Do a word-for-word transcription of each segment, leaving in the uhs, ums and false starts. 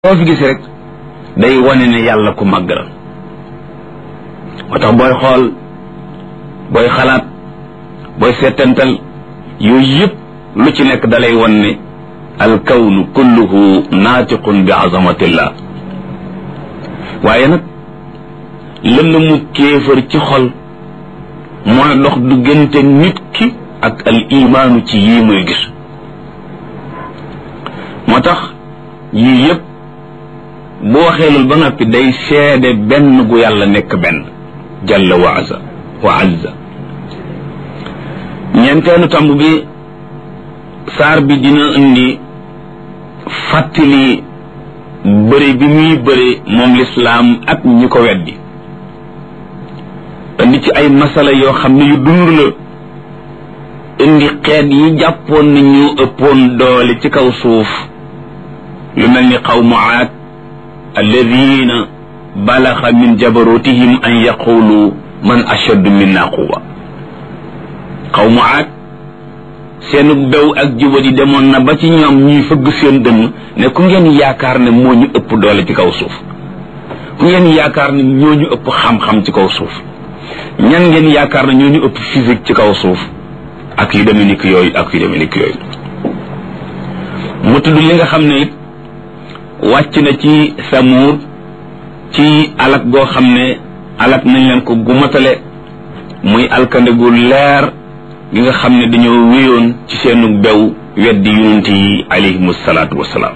boo fi gis rek day wane ne yàlla ku màgg la moo tax booy xool booy xalaat booy seetantal yooyu yëpp lu ci nekk dalay wan ne alkawnu kulluhu naatiqun bi azamatillah waaye nag lënd mu kéefër ci xol mooy dox diggante nit ki ak al imaanu ci yii muy gis moo tax yii yëpp bu waxee loolu ba noppi day seede benn gu yàlla nekk benn jalla wa azza wa azza ñeenteelu tomb bi saar bi dina indi fàttali bëri bi muy bëri moom lislaam ak ñi ko weddi indi ci ay masala yoo xam ne yu dund la indi xeet yi jàppoon ni ñu ëppoon doole ci kaw suuf lu mel ni qawmu aad alladina balaxa min jabarutihim an yaqulu man ashaddu minna quwa qawmu aad seenu bew ak jubadi demoon na ba ci ñoom ñuy fëgg seen dënn ne ku ngeen yaakaar ne moo ñu ëpp doole ci kaw suuf ku ngeen yaakaar ne ñoo ñu ëpp xam-xam ci kaw suuf ñan ngeen yaakaar ne ñoo ñu ëpp physique ci kaw suuf ak yu demee nikk yooyu ak yu demee nikk yooyu mu tudd li nga xam ne it wàcc na ci Samuud ci alak goo xam ne alak nañ leen ko gumatale muy alkande gu leer gi nga xam ne dañoo wéyoon ci seenu bew weddi yonent yi alayhimu salaatu wassalaam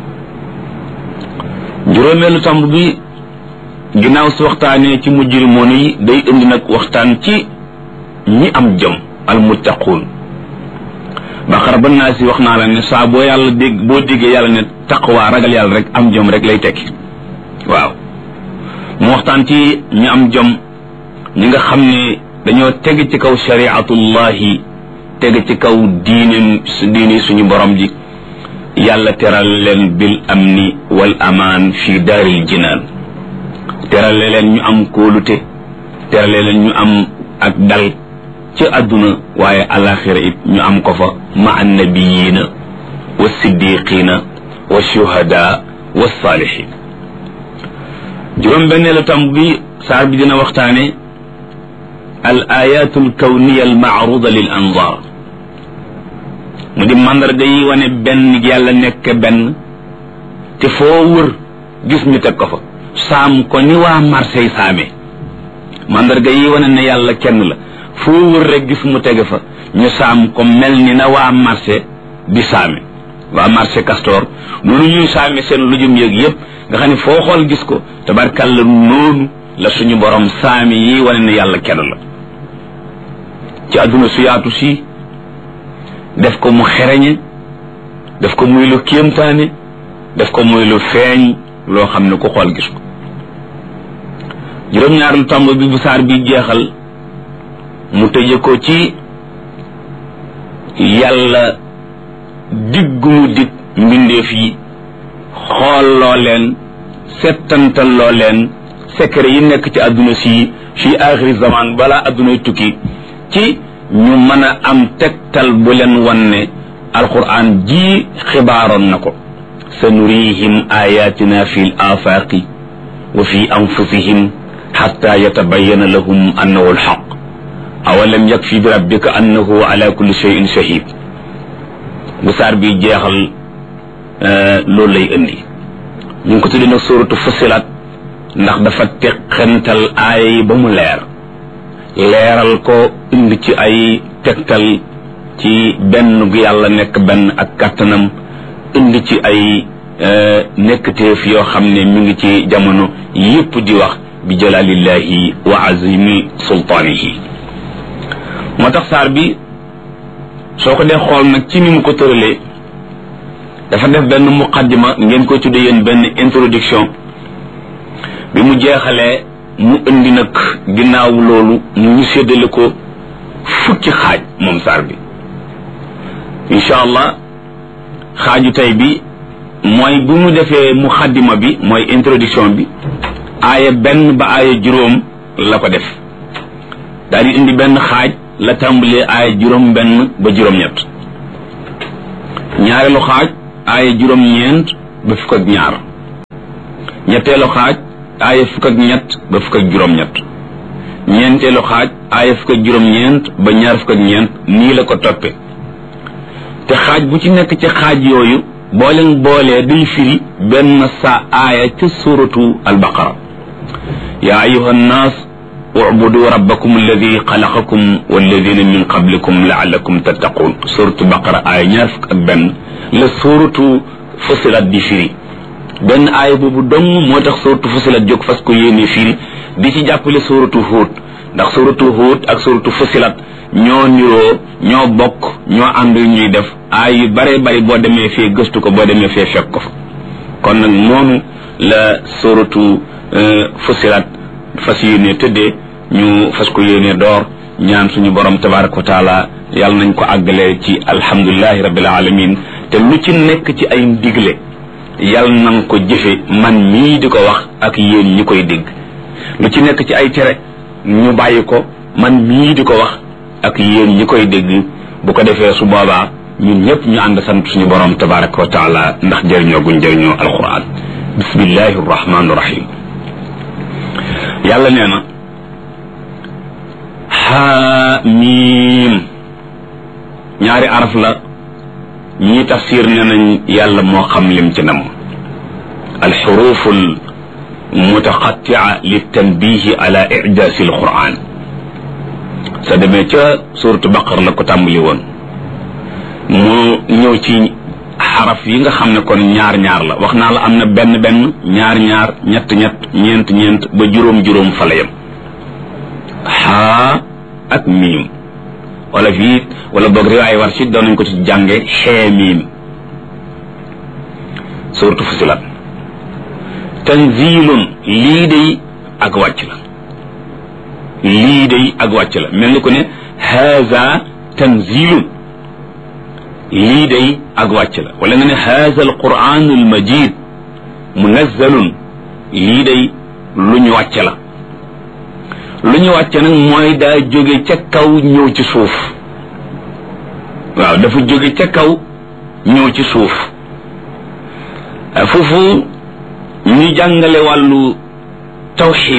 juróomeelu tomb bi ginnaaw si waxtaanee ci mujrimoon yi day indi nag waxtaan ci ñi am jom almuttaquun Baqara ba naa si wax naa la ne saa boo yàlla dégg boo déggee yàlla ne taqwa ragal yàlla rek am jom rek lay tekki waaw mu waxtaan ci ñi am jom ñi nga xam ne dañoo teg ci kaw shariatullahi teg ci kaw diine diine suñu borom ji yàlla teral leen bil amni wal amaan fi daaril jinaan terale leen ñu am kóolute terale leen ñu am ak dal ci àdduna waaye alaxira it ñu am ko fa ma annabiyiina wa siddiqiina wa shuhada wa saalihin juróom benneelu tam bi saar bi dina waxtaane al ayatu al kawniya al maaruda lil anzar mu di mandarga yi wane benn yàlla nekk benn te foo wër gis ñu teg ko fa saam ko ni waa Marseille saame mandarga yi wane ne yàlla kenn la foo wër rek gis mu tege fa ñu saam ko mel ni na waa marché di saame waa marché Castor noonu ñuy saame seen lujum yëg yëpp nga xam ne foo xool gis ko tabarkàlla noonu la suñu borom saami yi wane ne yàlla kenn la ci àdduna su yaatu si def ko mu xereñe def ko muy lu kéemtaane def ko muy lu feeñ loo xam ne ku xool gis ko juróom-ñaar lu tomb bi bu saar bi jeexal mu tëje ko ci yàlla diggu mu dig mbindeef yi xool loo leen settantal loo leen secret yi nekk ci àdduna si fi axiri zaman balaa àddunay tukki ci ñu mën a am tegtal bu leen wan ne alquran ji xibaaroon na ko sa nurihim ayatina fi l afaqi wa fi anfusihim xatta yatabayana lahum annahu alxaq awalam yakfi bi rabbika annahu ala kulli shay'in shahid bu saar bi jeexal loolu lay indi ñu ngi ko tuddee nag suratu Fussilat ndax dafa teqantal aaya yi ba mu leer leeral ko indi ci ay tegtal ci benn gu yàlla nekk benn ak kàttanam indi ci ay nekkteef yoo xam ne mi ngi ci jamono yépp di wax bi jalalillahi wa azimi sultaanihi moo tax saar bi soo ko dee xool nag ci ni mu ko tëralee dafa def benn muqaddima ngeen koy tuddee yéen benn introduction bi mu jeexalee mu indi nag ginnaaw loolu mu ñu séddale ko fukki xaaj moom saar bi incha allah xaaju tey bi mooy bu mu defee muqaddima bi mooy introduction bi aaya benn ba aaya juróom la ko def daal di indi benn xaaj la tàmbalee aaya juróom benn ba juróom-ñett ñaareelu xaaj aaya juróom-ñeent ba fukk ak ñaar ñetteelu xaaj aaya fukk ak ñett ba fukk ak juróom-ñett ñeenteelu xaaj aaya fukk ak juróom-ñeent ba ñaar fukk ak ñeent nii la ko toppe te xaaj bu ci nekk ci xaaj yooyu boo leen boolee day firi benn sa aaya ca suratu albaqara yaa ayuha nnaas ubudu rabbakum alladi xalaqakum walladina min qablikum laallakum tattaqun suratu baqara aaya ñaar fukk ak benn la suratu fusilat di firi benn aaya boobu dong moo tax suratu fusilat jóg fas ko yéene firi di ci jàppale suratu huut ndax suratu huut ak suratu fusilat ñoo niroo ñoo bokk ñoo ànd ñuy def aay yu bare bari boo demee fee gëstu ko boo demee fee fekk ko fa kon nag noonu la suratu fusilat fas yéene tëddee ñu fas ko yéene door ñaan suñu borom tabaraka wa taala yàlla nañ ko àggalee ci alhamdulilahi rabbil alamin te lu ci nekk ci ay ndigle yàlla nañ ko jëfe man mii di ko wax ak yéen ñi koy dégg lu ci nekk ci ay tere ñu bàyyi ko man mii di ko wax ak yéen ñi koy dégg bu ko defee su boobaa ñun ñëpp ñu ànd sant suñu borom tabaraka wa taala ndax jëriñoo guñ jëriñoo alquran bismillahi arrahmani irrahim yàlla nee na xaamiim ñaari araf la ñii tafsir nee nañ yàlla moo xam lim ci nam alxurufu almutaqatia litanbihi ala ijaasi alquran sa demee ca suratu baqar la ko tàmbali woon mu ñëw ci xaraf yi nga xam ne kon ñaar ñaar la wax naa la am na benn benn ñaar ñaar ñett ñett ñeent ñeent ba juróom juróom fa la yem xaa ak miim wala fii wala boog riwaay war si doon nañ ko ci jànge xee miim suratu fusilat tanzilun lii day ak wàcc la lii day ak wàcc la mel ni ko ne haza tanzilun lii day ak wàcc la wala nga ne haza alquran almajid munazzalun lii day lu ñu wàcc la lu ñu wàcc nag mooy daa jóge ca kaw ñëw ci suuf waaw dafa jóge ca kaw ñëw ci suuf foofu ñu jàngale wàllu tawxid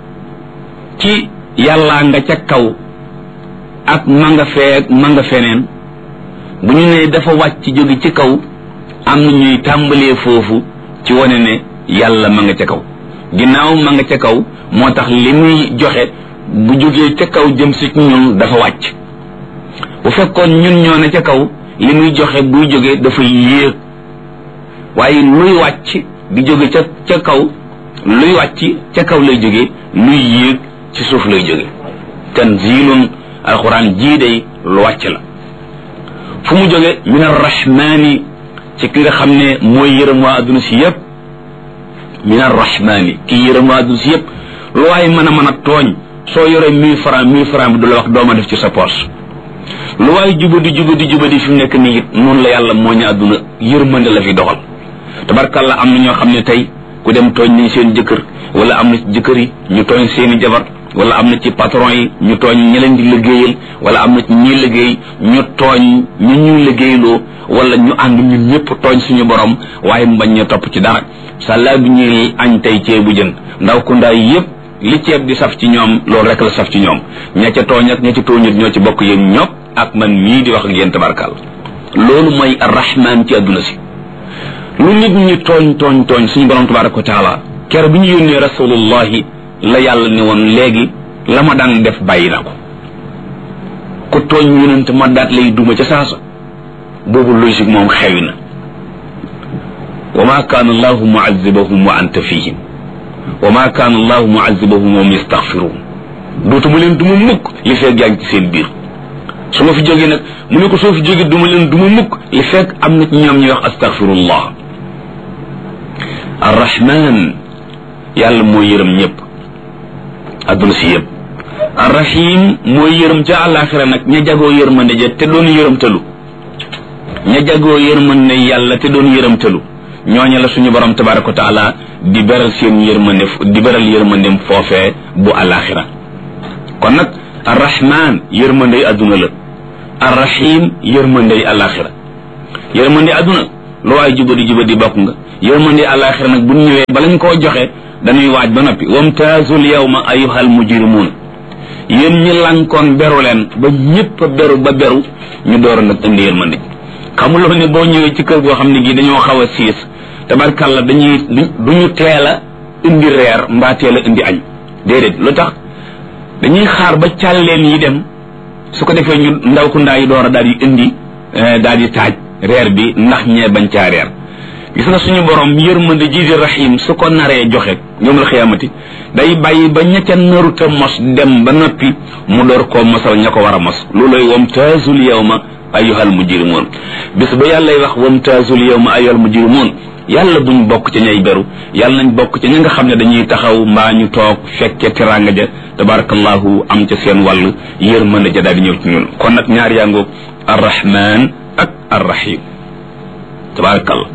ci yàllaa nga ca kaw ak ma nga fee ma nga feneen bu ñu nee dafa wàcc jóge ci kaw am na ñuy tàmbalee foofu ci wane ne yàlla ma nga ca kaw ginnaaw ma nga ca kaw moo tax li muy joxe bu jógee ca kaw jëm si ñun dafa wàcc bu fekkoon ñun ñoo ne ca kaw li muy joxe buy jógee dafa yéeg waaye luy wàcc di jóge ca ca kaw luy wàcc ca kaw lay jóge luy yéeg ci suuf lay jóge tanzilun alquran jii day lu wàcc la fu mu jóge min arrahmani ci ki nga xam ne mooy yërëm waa adduna si yëpp min arrahmani kii yërëm waa adduna si yëpp lu waaye mën a mën a tooñ soo yoree mille francs mille francs bi du la wax dooma def ci sa poche lu waaye jubadi jubadi jubadi fi mu nekk nii it noonu la yàlla moo ñu àdduna yërmande la fi doxal tabarkàlla am na ñoo xam ne tey ku dem tooñ nañ seen jëkkër wala am na ci jëkkër yi ñu tooñ seeni jabar wala am na ci patron yi ñu tooñ ñi leen di liggéeyal wala am na ci ñi liggéey ñu tooñ ñu ñuy liggéeyloo wala ñu ànd ñun ñëpp tooñ suñu borom waaye mbañ ñu topp ci dara sàllaa bi ñuy añ tey ceebu jën ndaw ku ndaay yëpp li ceeb di saf ci ñoom loolu rek la saf ci ñoom ña ca tooñ ak ña ca tooñut ñoo ci bokk yéen ñopp ak man mii di wax ak yéen tabarkal loolu mooy arrahman ci àdduna si lu nit ñi tooñ tooñ tooñ suñu borom tabaraka wa taala kere bi ñu yónnee rasulullahi la yàlla ne woon léegi la ma daan def bàyyi na ko ku tooñ yonent ma daat lay duma ca saasa boobu logique moom xewi na wa ma kaana allahu muazibahum wa anta fihim wa ma kaana allahu muazibahum wa hum yastaghfirun dootuma leen duma mukk li fekk yaa ngi ci seen biir su ma fi jógee nag mu ne ko soo fi jógee duma leen duma mukk li fekk am na ci ñoom ñuy wax astaghfirullah arrahman yàlla mooy yërëm ñëpp adduna si yëpp arrahim mooy yërëm ca àllaaxira nag ña jagoo yërmande ja te doon yërëmtalu ña jagoo yërmande yàlla te doon yërëmtalu ñooña la suñu borom tabaraka wa taala di beral seen yërmande di beral yërmandem foofee bu àllaaxira kon nag arrahman yërmandey adduna la arrahim yërmandey àllaaxira yërmandey adduna lu waay jubadi jubadi bokk nga yërmande àllaaxira nag bu ñu ñëwee bala ñu koo joxe dañuy waaj ba noppi wamtaazul yawma ayyuhal mujrimuun yéen ñi lankoon beru leen ba ñëpp a beru ba beru ñu door nag indi yërmande xamuloo ne boo ñëwee ci kër goo xam ne gii dañoo xaw a siis tabarkalla dañuy duñu teel a indi reer mbaa teel a indi añ déedéet lu tax dañuy xaar ba càlleen yi dem su ko defee ñu ndaw ku ndaa yi door a daal di indi daal di taaj reer bi ndax ñee bañ caa reer gis nga suñu borom yërmande ji di rahim su ko naree joxe yawmal xiyaamati day bàyyi ba ña ca naruta mos dem ba noppi mu door koo mosal ña ko war a mos looloy wamtaazul yawma ayyuhal mujrimuun bis ba yàllay wax wamtaazul yawma ayyuhal mujrimuun yàlla buñ bokk ci ñay beru yàlla nañ bokk ci ñi nga xam ne dañuy taxaw mbaa ñu toog fekke teraanga ja tabarakallahu am ca seen wàll yërmande ja daal di ñëw ci ñun kon nag ñaar yaa ngoog arrahman ak arrahim tabarakallah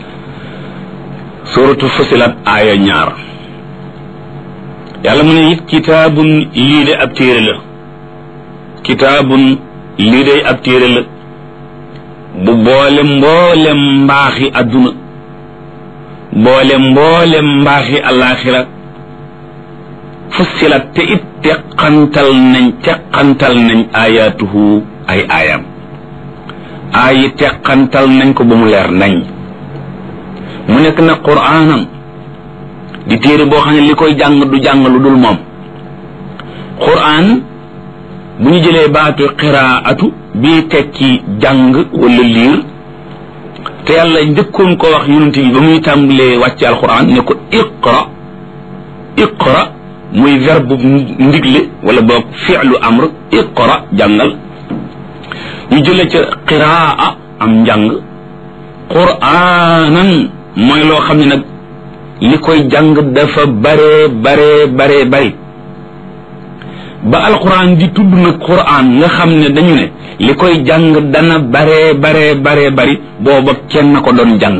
suratu fusilat aaya ñaar yàlla mu ne it kitaabun lii de ab téere la kitaabun lii de ab téere la bu boole mboolem mbaaxi adduna boole mboolem mbaaxi alaaxira fussilat te it teqantal nañ teqantal nañ ayaatuhu ay aayam aayi teqantal nañ ko ba mu leer nañ mu nekk na quraanam di téere boo xam ne li koy jàng du jàng lu dul moom quraan bu ñu jëlee baatu qiraatu bii tekki jàng wala liir te yàlla njëkkoon ko wax yonent bi ba muy tàmbalee wàcce alquran ne ko iqra iqra muy verbe ndigle wala boog fi'lu amr iqra jàngal ñu jëlee ca qiraa am njàng quraanan mooy loo xam ne nag li koy jàng dafa bare bare bare bari ba alquran di tudd nag quran nga xam ne dañu ne li koy jàng dana bare bare bare bari booba kenn ko doon jàng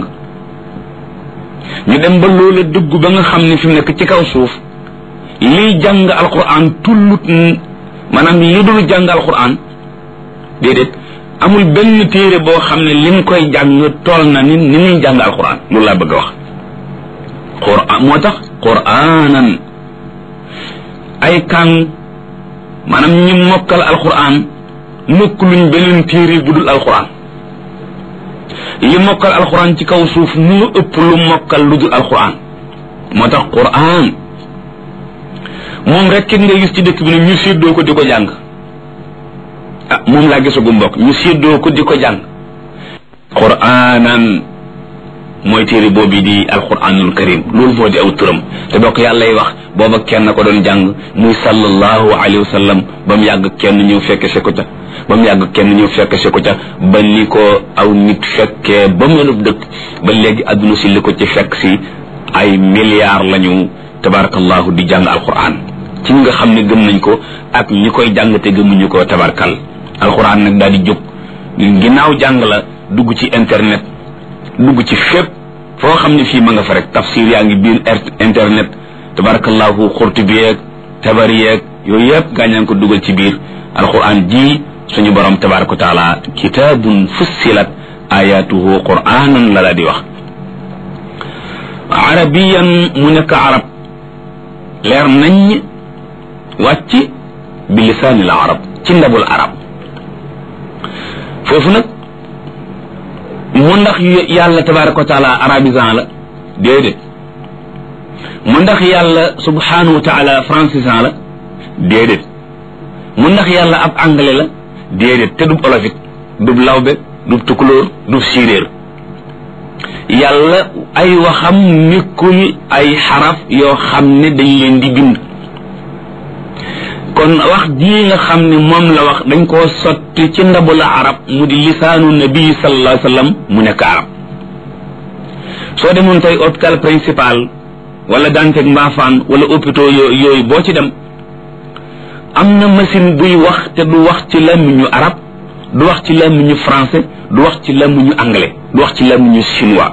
ñu dem ba loola dëggu ba nga xam ne fi mu nekk ci kaw suuf liy jàng alquran tullut maanaam li dul jàng alquran déedéet amul benn téere boo xam ne li mu koy jàng toll na ni ni muy jàng alquran loolu laa bëgg a wax quran moo tax quranan ay kàng maanaam ñi mokkal alquran mokk luñ beneen téere bu dul alquran li mokkal alquran ci kaw suuf mu ëpp lu mokkal lu dul alquran moo tax quran moom rek nga gis ci dëkk bi ne ñu séddoo ko di ko jàng ah moom laa gisagu mbokk ñu séddoo ko di ko jàng quranan mooy téere boobu di alquranul karim loolu moo di aw turam te bokk yàlla lay wax booba kenn ko doon jàng muy sallallahu alayhi wa sallam ba mu yàgg kenn ñëw fekke se ko ca ba mu yàgg kenn ñëw fekke se ko ca ba ni ko aw nit fekkee ba melub dëkk ba léegi adduna si li ko ci fekk si ay milliards lañu tabarakallahu di jàng alquran ci ñi nga xam ne gëm nañ ko ak ñi koy jàng te gëmuñu ko tabarkal alquran nag daal di jóg ginnaaw jàng la dugg ci internet dugg ci fépp foo xam ne fii ma nga fa rek tafsir yaa ngi biir internet tabarakallahu Qurtubi yeeg Tabari yeeg yooyu yëpp gaañaan ko dugal ci biir alquran ji suñu borom tabaraka wa taala kitaabun fussilat ayatuhu quranan la la di wax arabiyan mu nekk arab leer nañ wàcc bi lisaanil arab ci ndabul arab foofu nag mu ndax yàlla tabaraka wa taala arabisant la déedéet mu ndax yàlla subhanahu wa taala francisant la déedéet mu ndax yàlla ab anglais la déedéet te dub olofit dub lawbe dub tukulóor dub siiréer yàlla ay waxam nekkul ay xaraf yoo xam ne dañ leen di bind kon wax ji nga xam ne moom la wax dañ koo sotti ci ndabu la arab mu di lisaanu nabi sallallahu alayhi wa sallam mu nekk arab soo demoon tey hôpital principal wala Dantec Mbaafaan wala hôpitaux yooyu boo ci dem am na machine buy wax te du wax ci làmmiñu arab du wax ci làmmiñu français du wax ci làmmiñu anglais du wax ci làmmiñu chinois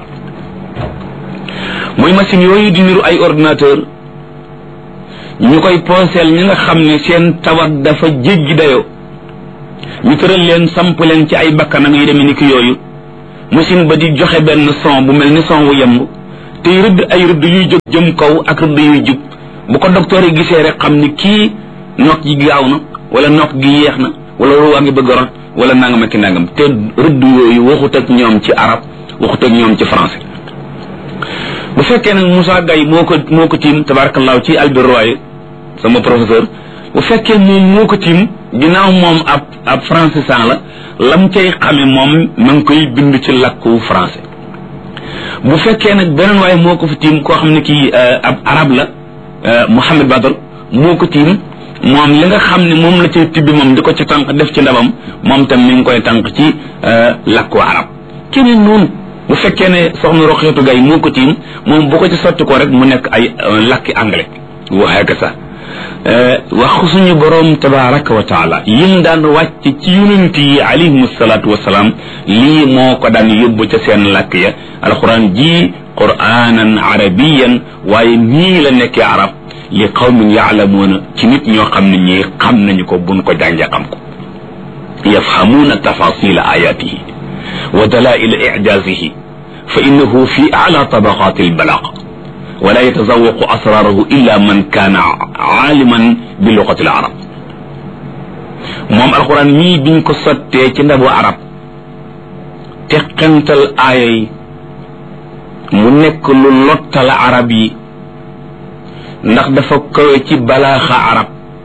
mooy machine yooyu di niru ay ordinateur ñu koy pooseel ñi nga xam ne seen tawat dafa jéggi dayoo ñu tëral leen samp leen ci ay bakkanam yi demee ni ki yooyu machine ba di joxe benn son bu mel ni son wu yemb tey rëdd ay rëdd yuy jóg jëm kaw ak rëdd yuy jub bu ko docteur yi gisee rek xam ni kii nokk gi gaaw na wala nokk gi yeex na wala ruwaa ngi bëgg a rot wala nangam ak nangam te rëdd yooyu waxut ak ñoom ci arab waxut ak ñoom ci français. bu fekkee nag Moussa Gaye moo ko moo ko tiim tabarakallahu ci Albert Royer sama professeur bu fekkee moom moo ko tiim ginnaaw moom ab ab français san la lam cay xame moom ma ngi koy bind ci làkku français. bu fekkee nag beneen waaye moo ko fi tiim koo xam ne kii ab arab la Mouhamed Badr moo ko tiim moom li nga xam ne moom la cay tibbi moom di ko ci tànk def ci ndabam moom tam mi ngi koy tànk ci làkku arab keneen noonu bu fekkee ne soxna Roxeetu Gay moo ko tiim moom bu ko ci sotti ko rek mu nekk ay làkki anglais waxeeka sax wax suñu boroom tabaraka wa taala yim daan wàcc ci yonent yi alayhim salaatu wasalaam lii moo ko daan yóbbu ca seen làkk ya alquran ji quraanan arabiyan waaye nii la nekkee arab li qawmin yaalamuuna ci nit ñoo xam ne ñii xam nañu ko buñ ko jàngee xam ko yafhamuuna tafasila ayatihi wa dalaila ijazihi fa innahu fi ala tabaqati albalaq wala yatazawaqu asrarahu illa man kaana aaliman bi luqati alarab moom alquran mii biñ ko sottee ci ndabu arab teqantal aaya yi mu nekk lu lottal arab yi ndax dafa kawe ci balaaxa arab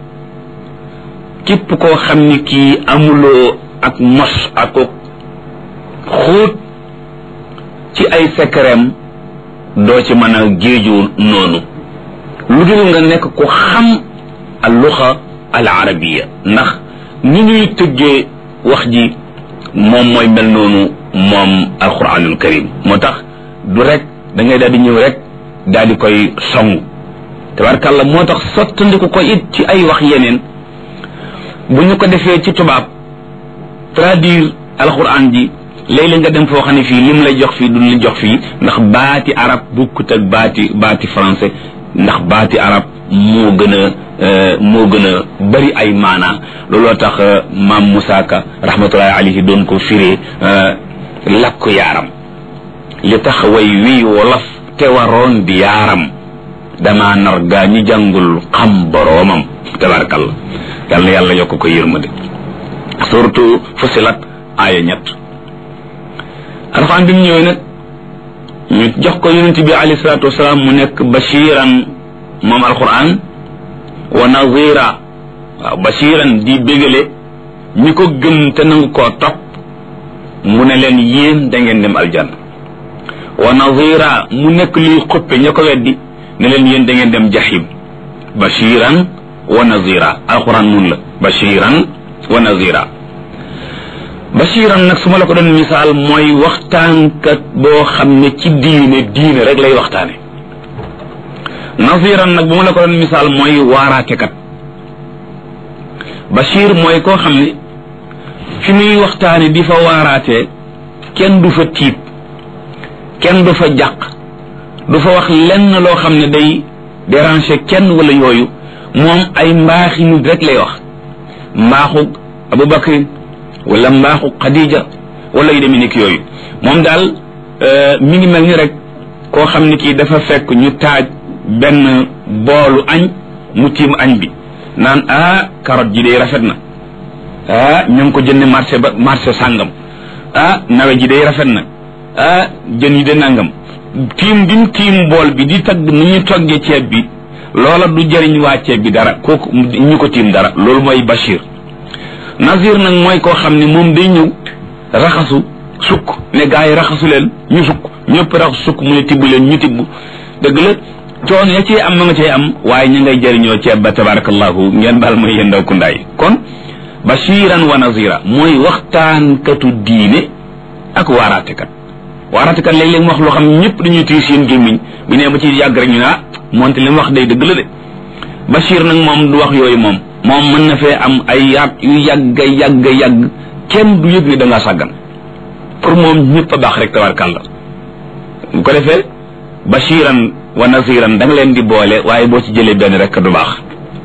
képp koo xam ni kii amuloo ak mos ak xóot ci ay secretam doo ci mën a géeju noonu lu dul nga nekk ku xam al luxa al arabiya ndax ni ñuy tëggee wax ji moom mooy mel noonu moom alquranul karim moo tax du rek da ngay daal di ñëw rek daal di koy song tabarkàlla moo tax sottandiku ko it ci ay wax yeneen bu ñu ko defee ci tubaab traduire alquran ji léeg-léeg nga dem foo xam ne fii lim lay jox fii du la jox fii ndax baati arab bukkut ak baati baati français ndax baati arab moo gën a moo gën a bari ay maanaa looloo tax maam Moussa Ka rahmatullahi alayhi doon ko firee lakku yaaram li tax way wii wolof te waroon di yaaram dama nar gaa ñi jàngul xam boroomam tabarakallah yal na yàlla yokk ko yërmande surtout Fussilat aaya ñett alxuraan bi mu ñëwee nag ñu jox ko yonent bi alayhi salaatu wasalaam mu nekk bashiran moom alxuraan wa nazira waaw bashiran di bégale ñi ko gëm te nangu koo topp mu ne leen yéen da ngeen dem aljanna wa nazira mu nekk luy xuppe ña ko weddi ne leen yéen da ngeen dem jahim bashiran wa nazira alxuraan nun la bashiran wa nazira bashiran nag su ma la ko doon misaal mooy waxtaankat boo xam ne ci diine diine rek lay waxtaane naziran nag bu ma la ko doon misaal mooy waaraatekat bashir mooy koo xam ne fi muy waxtaane di fa waaraatee kenn du fa tiit kenn du fa jàq du fa wax lenn loo xam ne day déranger kenn wala yooyu moom ay mbaaxi nit rek lay wax mbaaxu Abubakar wala mbaaxu Xadija wala yu demee nekk yooyu moom daal mi ngi mel ni rek koo xam ne kii dafa fekk ñu taaj benn boolu añ mu tiim añ bi naan ah carotte ji day rafet na ah ñu ngi ko jënd marché ba marché sàngam ah nawe ji day rafet na ah jën yi de nangam tiim bi mu tiim bool bi di tagg nu ñu toggee ceeb bi loola du jëriñ waa ceeb bi dara kooku ñu ko tiim dara loolu mooy Bachir Nazir nag mooy koo xam ne moom day ñëw raxasu sukk ne gaa yi raxasu leen ñu sukk ñëpp raxasu sukk mu ne tibb leen ñu tibb dëgg la coono ya cee am ma nga cee am waaye ñu ngay jëriñoo ceeb ba tabarakallahu ngeen baal ma yéen ndaw kundaay kon bashiran wa nazira mooy waxtaankatu diine ak waaraatekat waaraatekat léeg-léeg mu wax loo xam ñëpp dañuy tiir seen gémmiñ bu nee ba ci yàgg rek ñu ne ah moonte li mu wax day dëgg la de Bachir nag moom du wax yooyu moom moom mën na fee am ay yaat yu yàgg yàgg yàgg kenn du yëg ne da ngaa sàggan pour moom ñëpp a baax rek tabarkàlla bu ko defee bashiran wa naziran da nga leen di boole waaye boo ci jëlee benn rek du baax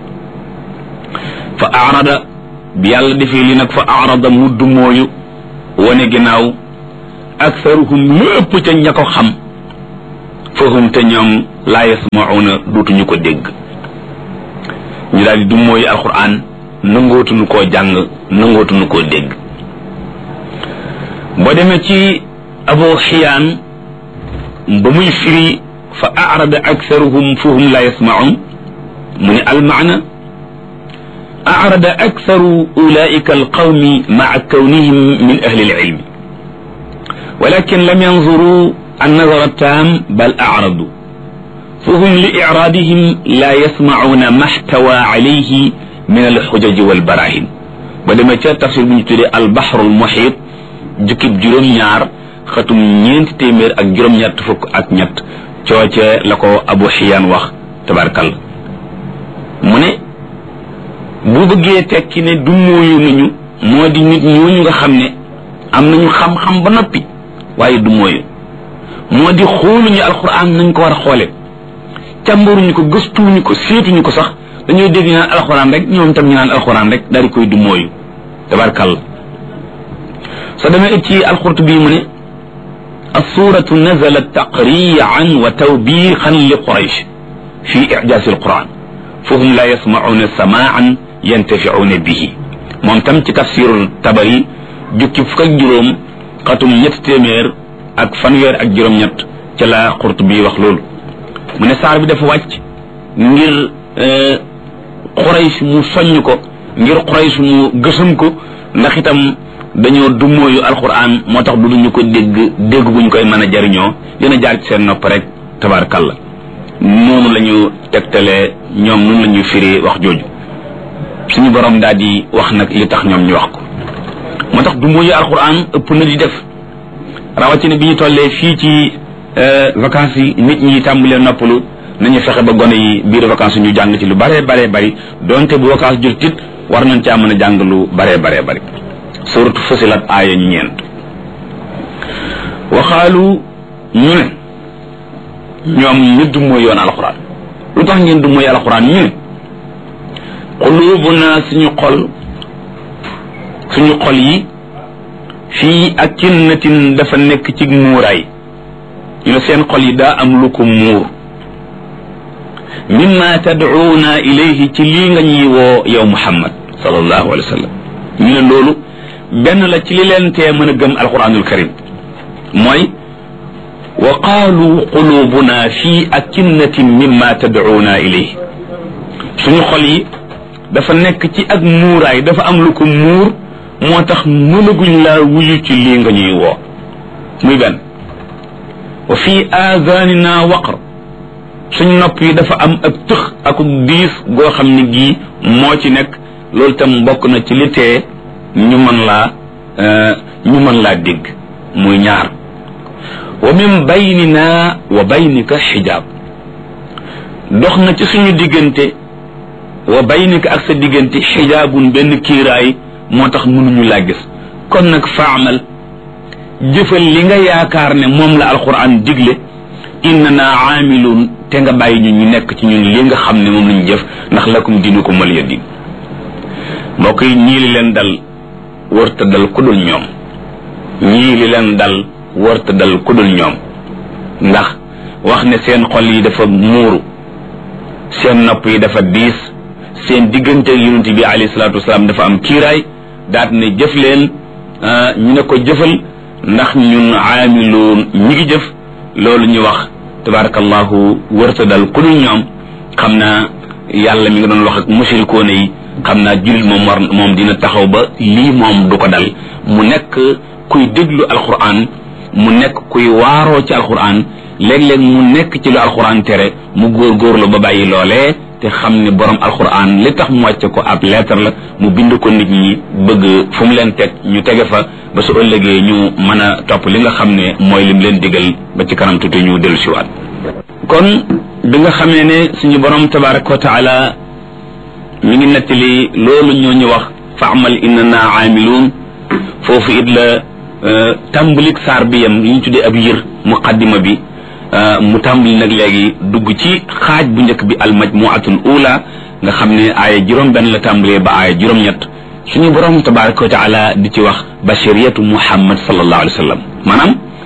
fa arada bi yàlla defee li nag fa arada mudd mooyu wane ginnaaw aktharuhum lu ëpp ca ña ko xam fahum te ñoom laa yasmauna dootuñu ko dégg ñu daal di du mooy alquran nangootuñu koo jàng nangootuñu koo dégg boo demee ci abu xiyaan ba muy firi fa arada aktharuhum fahum laa yasmaun mu ne almaana أعرض أكثر أولئك القوم مع كونهم من أهل العلم ولكن لم ينظروا النظر التام بل أعرضوا فهم لإعراضهم لا يسمعون ما احتوى عليه من الحجج والبراهين ولما جاء تفسير بن تري البحر المحيط جكب جروم ñaar xatum ñeent téeméer ak juróom ñett fukk ak ñett cooce la ko Abu Xiyaan wax tabarkal mu ne bu bëggee tekki ne du mooyu nañu moo di nit ñooñu nga xam ne am nañu xam-xam ba noppi waaye du mooyu moo di xooluñu alxuraan nañ ko war a xoole càmbaruñu ko gëstuñu ko seetuñu ko sax dañuy dégg ñu naan alxuraan rek ñoom tam ñu naan alxuraan rek daal di koy du mooyu tabarkalla soo demee it ci alxurtubi mu ne assuratu nazalat taqriyan wa tawbiixan li quraysh fi ijaasi alquran fahum la yasmauna samaan yantafiuna bihi moom tam ci tafsirul tabari jukki fukk ak juróom xatum ñett téeméer ak fanweer ak juróom-ñett ca la Qurtubi wax loolu mu ne saar bi dafa wàcc ngir Quraysh mu soññ ko ngir Quraysh mu gësam ko ndax itam dañoo dummóoyu alquran moo tax du ñu ko dégg dégg bu ñu koy mën a jariñoo dina jaar ci seen nopp rek tabarakalla noonu la ñu tegtalee ñoom noonu la ñu firi wax jooju suñu borom daal di wax nag li tax ñoom ñu wax ko moo tax du mooyu alquran ëpp na di def rawatina bi ñu tollee fii ci vacances yi nit ñi tàmbalee noppalu nañu fexe ba gone yi biir vacances ñu jàng ci lu bare bare bari donte bu vacances jot tit war nañ caa mën a jàng lu bare bare bari suratu Fusilat aaya ñeent waxaalu ñu ne ñoom ñu du mooy yoon alquran lu tax ngeen du mooy alquran ñu ne qulubuna suñu xol suñu xol yi fii akinnatin dafa nekk ci muuraay ñu ne seen xol yi daa am lu ko muur mimma tad'una ilayhi ci lii nga ñuy woo yow Muhammad sallallahu alayhi wa sallam ñu ne loolu benn la ci li leen tee mën a gëm alquranul karim mooy wa qaalu qulubuna fi akinnatin mimma tad'una ilayhi suñu xol yi dafa nekk ci ak muuraay dafa am lu ko muur moo tax mënaguñ laa wuyu ci lii nga ñuy woo muy benn wa fi aadanina waqr suñ nopp yi dafa am ak tëx akuk diis goo xam ne gii moo ci nekk loolu tam bokk na ci li tee ñu mën laa ñu mën laa dégg muy ñaar wa min baynina wa baynika xijaab dox na ci suñu diggante wa baynika ak sa diggante xijaabun benn kiiraay moo tax mënuñu laa gis kon nag faamal jëfal li nga yaakaar ne moom la alquran digle innana aamiluun te nga bàyyi ñu ñu nekk ci ñun li nga xam ne moom lañu jëf ndax lakum diinukum waliya diin mbokk yi ñii li leen dal wërta dal ku dul ñoom ñii li leen dal wërta dal ku dul ñoom ndax wax ne seen xol yi dafa muuru seen nopp yi dafa diis seen diggante yonent bi alayhi salaatu wasalaam dafa am kiiraay daat ne jëf leen ñu ne ko jëfal ndax ñun aamiluun ñi ngi jëf loolu ñu wax tabarakallahu wërta dal ku dul ñoom xam naa yàlla mi nga doon wax ak mushrikoone yi xam naa jullit moom war moom dina taxaw ba lii moom du ko dal mu nekk kuy déglu alquran mu nekk kuy waaroo ci alquran léeg-léeg mu nekk ci lu alquran tere mu góorgóorlu ba bàyyi loolee te xam ne borom alquran li tax mu wàcce ko ab lettre la mu bind ko nit ñi bëgg fu mu leen teg ñu tege fa ba su ëllëgee ñu mën a topp li nga xam ne mooy lim leen digal ba ci kanam tuuti ñu dellu siwaat kon bi nga xamee ne suñu borom tabaraka wa taala mi ngi nettali loolu ñoo ñu wax faamal innana aamiluun foofu it la tàmbalik saar bi yam li ñu tuddee ab yër muqaddima bi mu tàmbali nag léegi dugg ci xaaj bu njëkk bi al majmuatul ula nga xam ne aaya juróom benn la tàmbalee ba aaya juróom ñett suñu borom tabaraka wa taala di ci wax bashiriyatu muhammad sallallahu alayhi wa sallam maanaam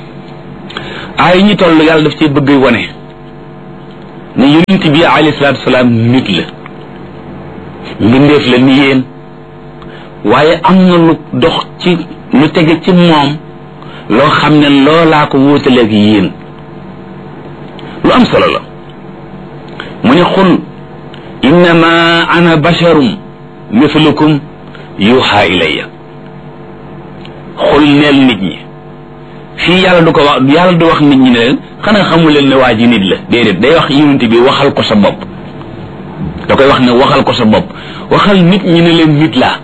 ay ñi toll yàlla daf ci bëgg wone ne yonent bi alayhi salaatu wasalaam nit la mbindeef la ni yéen waaye am na lu dox ci lu tege ci moom loo xam ne loolaa ko wóotaleeg yéen lu am solo la mu ne xul innama ana basharum mithlukum yuha ilayya xul neel nit ñi fii yàlla du ko wax yàlla du wax nit ñi ne leen xanaa xamu leen ne waa ji nit la déedéet day wax yonent bi waxal ko sa bopp da koy wax ne waxal ko sa bopp waxal nit ñi ne leen nit laa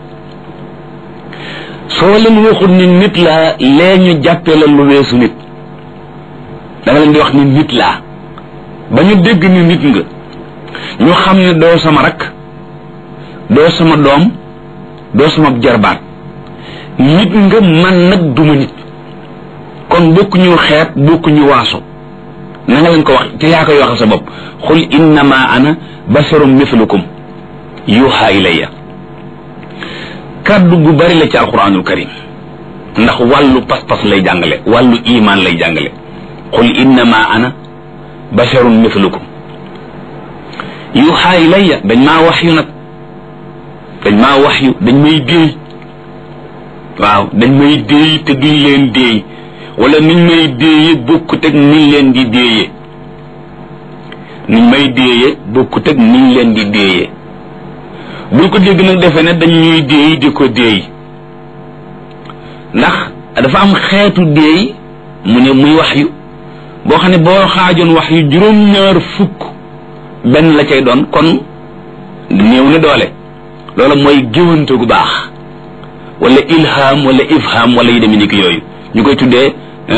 soo leen waxul ni nit laa lee ñu jàppee la lu weesu nit da nga leen di wax ni nit laa ba ñu dégg ni nit nga ñu xam ne doo sama rakk doo sama doom doo sama jarbaat nit nga man nag duma nit kon bokku ñu xeet bokku ñu waaso na nga leen ko wax te yaa koy waxal sa bopp xul innama ana basharum mithlukum yuha ilayya kaddu gu bari la ci alquranul karim ndax wàllu pas-pas lay jàngale wàllu iman lay jàngale qul innama ana basharun mithlukum yuha ilayya dañ maa wax yu nag dañ maa wax yu dañ may déey waaw dañ may déey te duñ leen déey wala niñ may déeye bokkut ak niñ leen di déeye niñ may déeye bokkut ak niñ leen di déeye bul ko dégg nag defe ne dañ ñuy déey di ko déey ndax dafa am xeetu déey mu ne muy wax yu boo xam ne boo xaajoon wax yu juróom-ñaar fukk benn la cay doon kon néew na doole loolu mooy géwante gu baax wala ilham wala ifham wala yi demee ni ki yooyu ñu koy tuddee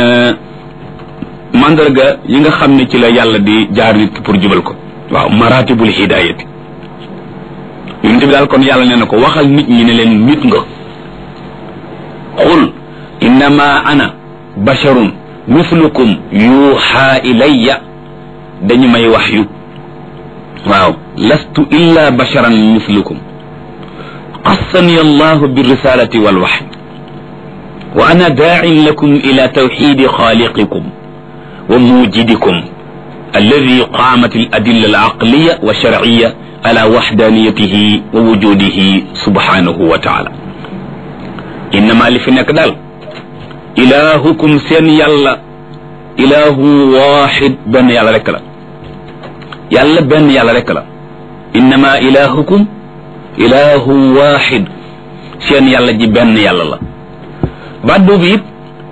mandarga yi nga xam ne ci la yàlla di jaar nit pour jubal ko waaw maratibul hidayati yonent bi daal kon yàlla nee na ko waxal nit ñi ne leen nit nga qul innama ana basharun mithlukum yuha ilayya dañu may wax yu waaw lastu illa basharan mithlukum qassani allahu birrisalati walwahy wa ana daa'in lakum ila tawhidi khaliqikum wa mujidikum alladhi qamat al-adilla al-aqliya wa shar'iyya ala wahdaniyatihi wa wujudihi subhanahu wa ta'ala innama li fi nekk daal ilahukum seen yàlla ilahu wahid benn yàlla rek la yàlla benn yàlla rek la innama ilahukum ilahu wahid seen yàlla ji benn yàlla la baat boobu it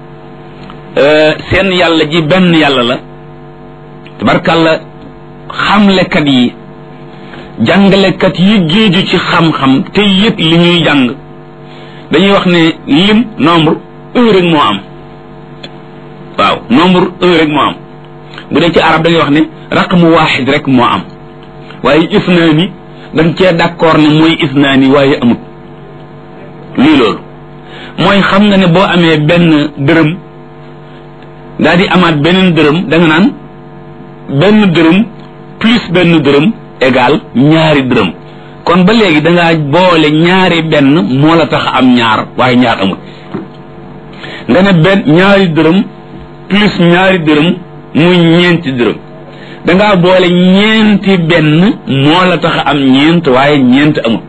seen yàlla ji benn yàlla la tabarkàlla xamlekat yi jàngalekat yi géeju ci xam-xam te yëpp li ñuy jàng dañuy wax ne lim nombre un rek moo am waaw nombre un rek moo am bu dee ci arab dañuy wax ne raqmu waaxid rek moo am waaye isnaani dañ cee d'accord ne mooy isnaani waaye amut lii loolu mooy xam nga ne boo amee benn dërëm daal di amaat beneen dërëm da nga naan benn dërëm plus benn dërëm égal ñaari dërëm kon ba léegi da ngaa boole ñaari benn moo la tax am ñaar waaye ñaar amut nga ne benn ñaari dërëm plus ñaari dërëm muy ñeenti dërëm da ngaa boole ñeenti benn moo la tax am ñeent waaye ñeent amut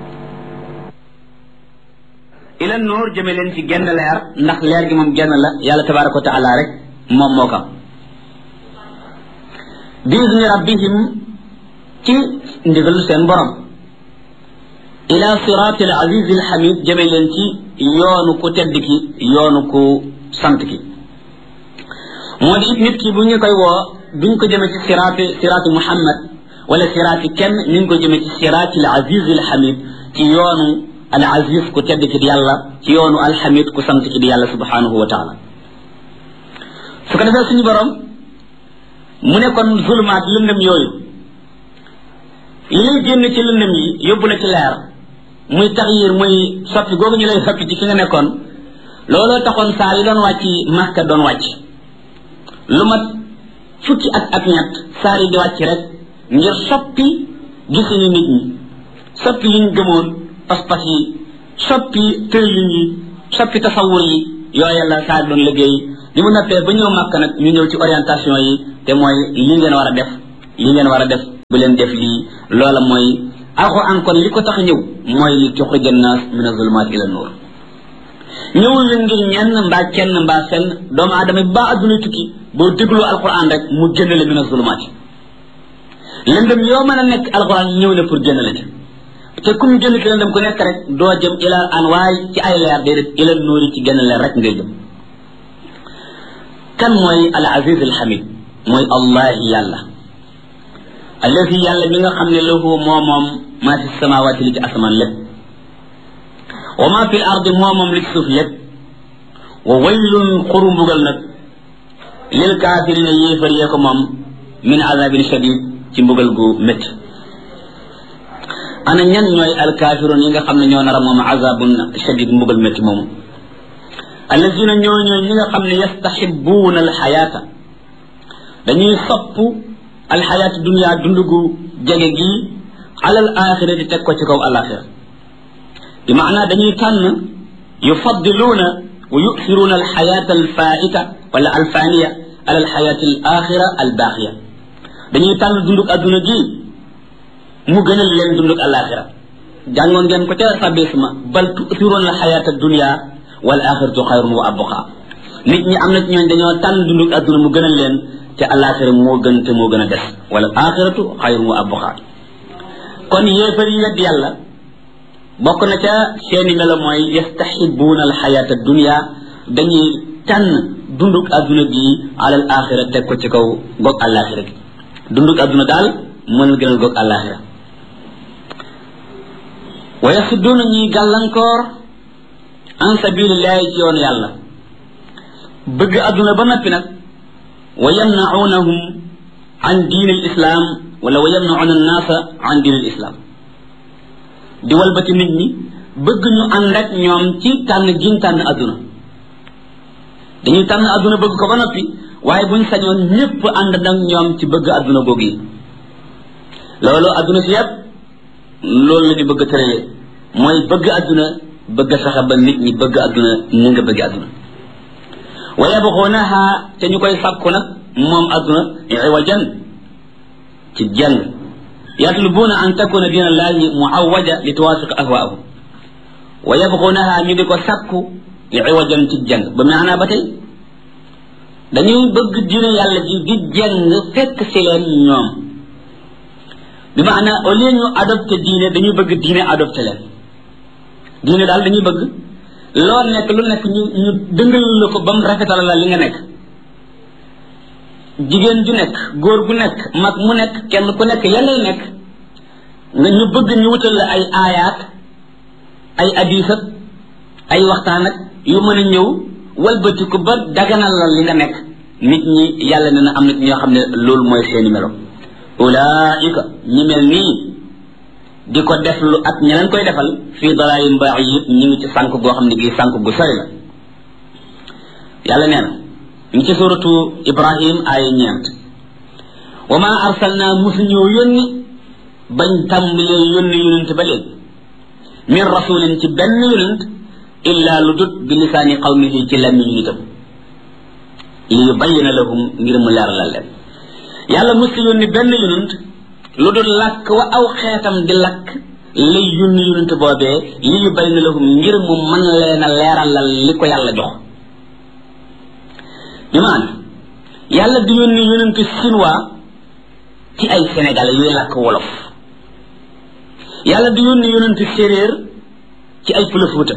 ila noor jëme leen ci genn leer ndax leer gi moom genn la yàlla tabaraka wa taala rek moom moo kam biizni rabbihim ci ndigalu seen borom ila siraati al aziz al hamid jëme leen ci yoonu ku tedd ki yoonu ku sant ki moo di it nit ki bu ñu koy woo duñ ko jëme ci siraati siraati muhammad wala siraati kenn ñu ngi ko jëme ci siraati al aziz al hamid ci yoonu al aziz ku tedd ki di yàlla ci yoonu al hamid ku sant ki di yàlla subhanahu wa taala su ko defee suñu borom mu ne kon zulumaat lëndëm yooyu li lay génn ci lëndëm yi yóbbu la ci leer muy taxyir muy soppi googu ñu lay soppi ci fi nga nekkoon looloo taxoon saa yi doon wàcc Makka doon wàcc lu mat fukki at ak ñett saar yi di wàcc rek ngir soppi gisini nit ñi soppi liñ gëmoon pas-pas yi soppi tërlin yi soppi tasawur yi yooya la saa doon liggéey li mu noppee ba ñëw Makka nag ñu ñëw ci orientation yi te mooy li ngeen war a def li ngeen war a def bu leen def lii loola mooy alxuraan kon li ko tax ñëw mooy li tuxrija naas mina zulumaat ila nuur ñëwul la ngir ñenn mbaa kenn mbaa fenn doomu aadama ba adduna tukki boo déglu alxuraan rek mu génn la mina zulumaat lëndëm yoo mën a nekk alxuraan ñëw na pour génn la ci te kum génn ci lëndëm ku nekk rek doo jëm ila anwaay ci ay leer déedéet ila nuuri ci génn leer rek ngay jëm kan mooy al aziz al hamid mooy allah yàlla allazi yàlla mi nga xam ne lahu moo moom maa fi samawaati li ci asamaan lépp wa maa fi l ardi moo moom li ci suuf lépp wa waylun xuru mbugal nag lil kaafirina yéefar yee ko moom min azabin shadid ci mbugal gu métti ana ñan ñooy alkaafiroon yi nga xam ne ñoo nar a moom azabun shadid mbugal métti moomu allazina ñoo ñooy ñi nga xam ne yastaxibuuna alxayaata dañuy sopp alxayaatu dunia dund gu jege gi alal axira di teg ko ci kaw alaxira bi maanaa dañuy tànn yufaddiluuna wa yusiruuna alxayaata alfaita wala alfaniya ala alxayaati alaxira albaaxiya dañuy tànn dundug adduna gi mu gënal leen dundug alaxira jàngoon ngeen ko ca sabisma bal tusiruuna alxayaata dunia wal axiratu xayrun wa abqa nit ñi am na ci ñooñ dañoo tànn dundug adduna mu gënal leen te alaxira moo gën te moo gën a des wala axiratu xayrun wa abqa kon yéefar yi wedd yàlla bokk na ca seeni melo mooy yastaxibuuna alxayaata dunia dañuy tànn dundug adduna gi alal axira teg ko ci kaw goog alaxira gi dundug adduna daal mën na gënal goog alaxira wa yasudduuna ñuy gàllankoor an sabilillahi ci yoon yàlla bëgg adduna ba noppi nag wa yamnaunahum an diin al islam wala wa yamnauna annaasa an diin al islam di walbati nit ñi bëgg ñu ànd ak ñoom ci tànn giñ tànn adduna dañuy tànn adduna bëgg ko ba noppi waaye buñ sañoon ñëpp ànd nag ñoom ci bëgg adduna googu yi loolu adduna si yëpp loolu la ñu bëgg tërale mooy bëgg adduna bëgg fexe ba nit ñi bëgg adduna ni nga bëgg adduna wa yabxuunaha te ñu koy sàkku nag moom adduna iwajan ci jàng yatlubuuna an takuna diina allahi muawaja li tuwafiq ahwaahum wa yabxuunaha ñu di ko sàkku iwajan ci jàng ba maanaa ba tey dañuy bëgg diina yàlla ji di jàng fekk si leen ñoom bi maanaa au lieu ñu adopté diine dañuy bëgg diine adopté leen diine daal dañuy bëgg loo nekk lu nekk ñu ñu dëngal la ko ba mu rafetal la li nga nekk jigéen ju nekk góor gu nekk mag mu nekk kenn ku nekk ya ngay nekk nga ñu bëgg ñu wutal la ay aayaat ay hadiisat ay waxtaan ak yu mën a ñëw walbatiku ba daganal la li nga nekk nit ñi yàlla ne na am na ci ñoo xam ne loolu mooy seeni melo ulaika ñi mel nii di ko def lu ak ña leen koy defal fii dalaalin ba'iid ñu ngi ci sànk goo xam ne gii sànk gu sori la yàlla nee na ñu ci suratu ibrahim ay ñeent wa ma arsalna musuñoo yónni bañ tàmbalee yónni yonent ba léegi min rasulin ci benn yonent illa lu dut bi lisaani qawmihi ci làmmiñu nitam li yubayyina lahum ngir mu leeralal leen yàlla musu yónni benn yonent lu dul làkk wa aw xeetam di làkk lay yónni yonent boobee li yubayyina lahum ngir mu mën leen a leeralal li ko yàlla jox bi maana yàlla du yónni yonent chinois ci ay sénégalais yuy làkk wolof yàlla du yónni yonent séeréer ci ay Pël Fuuta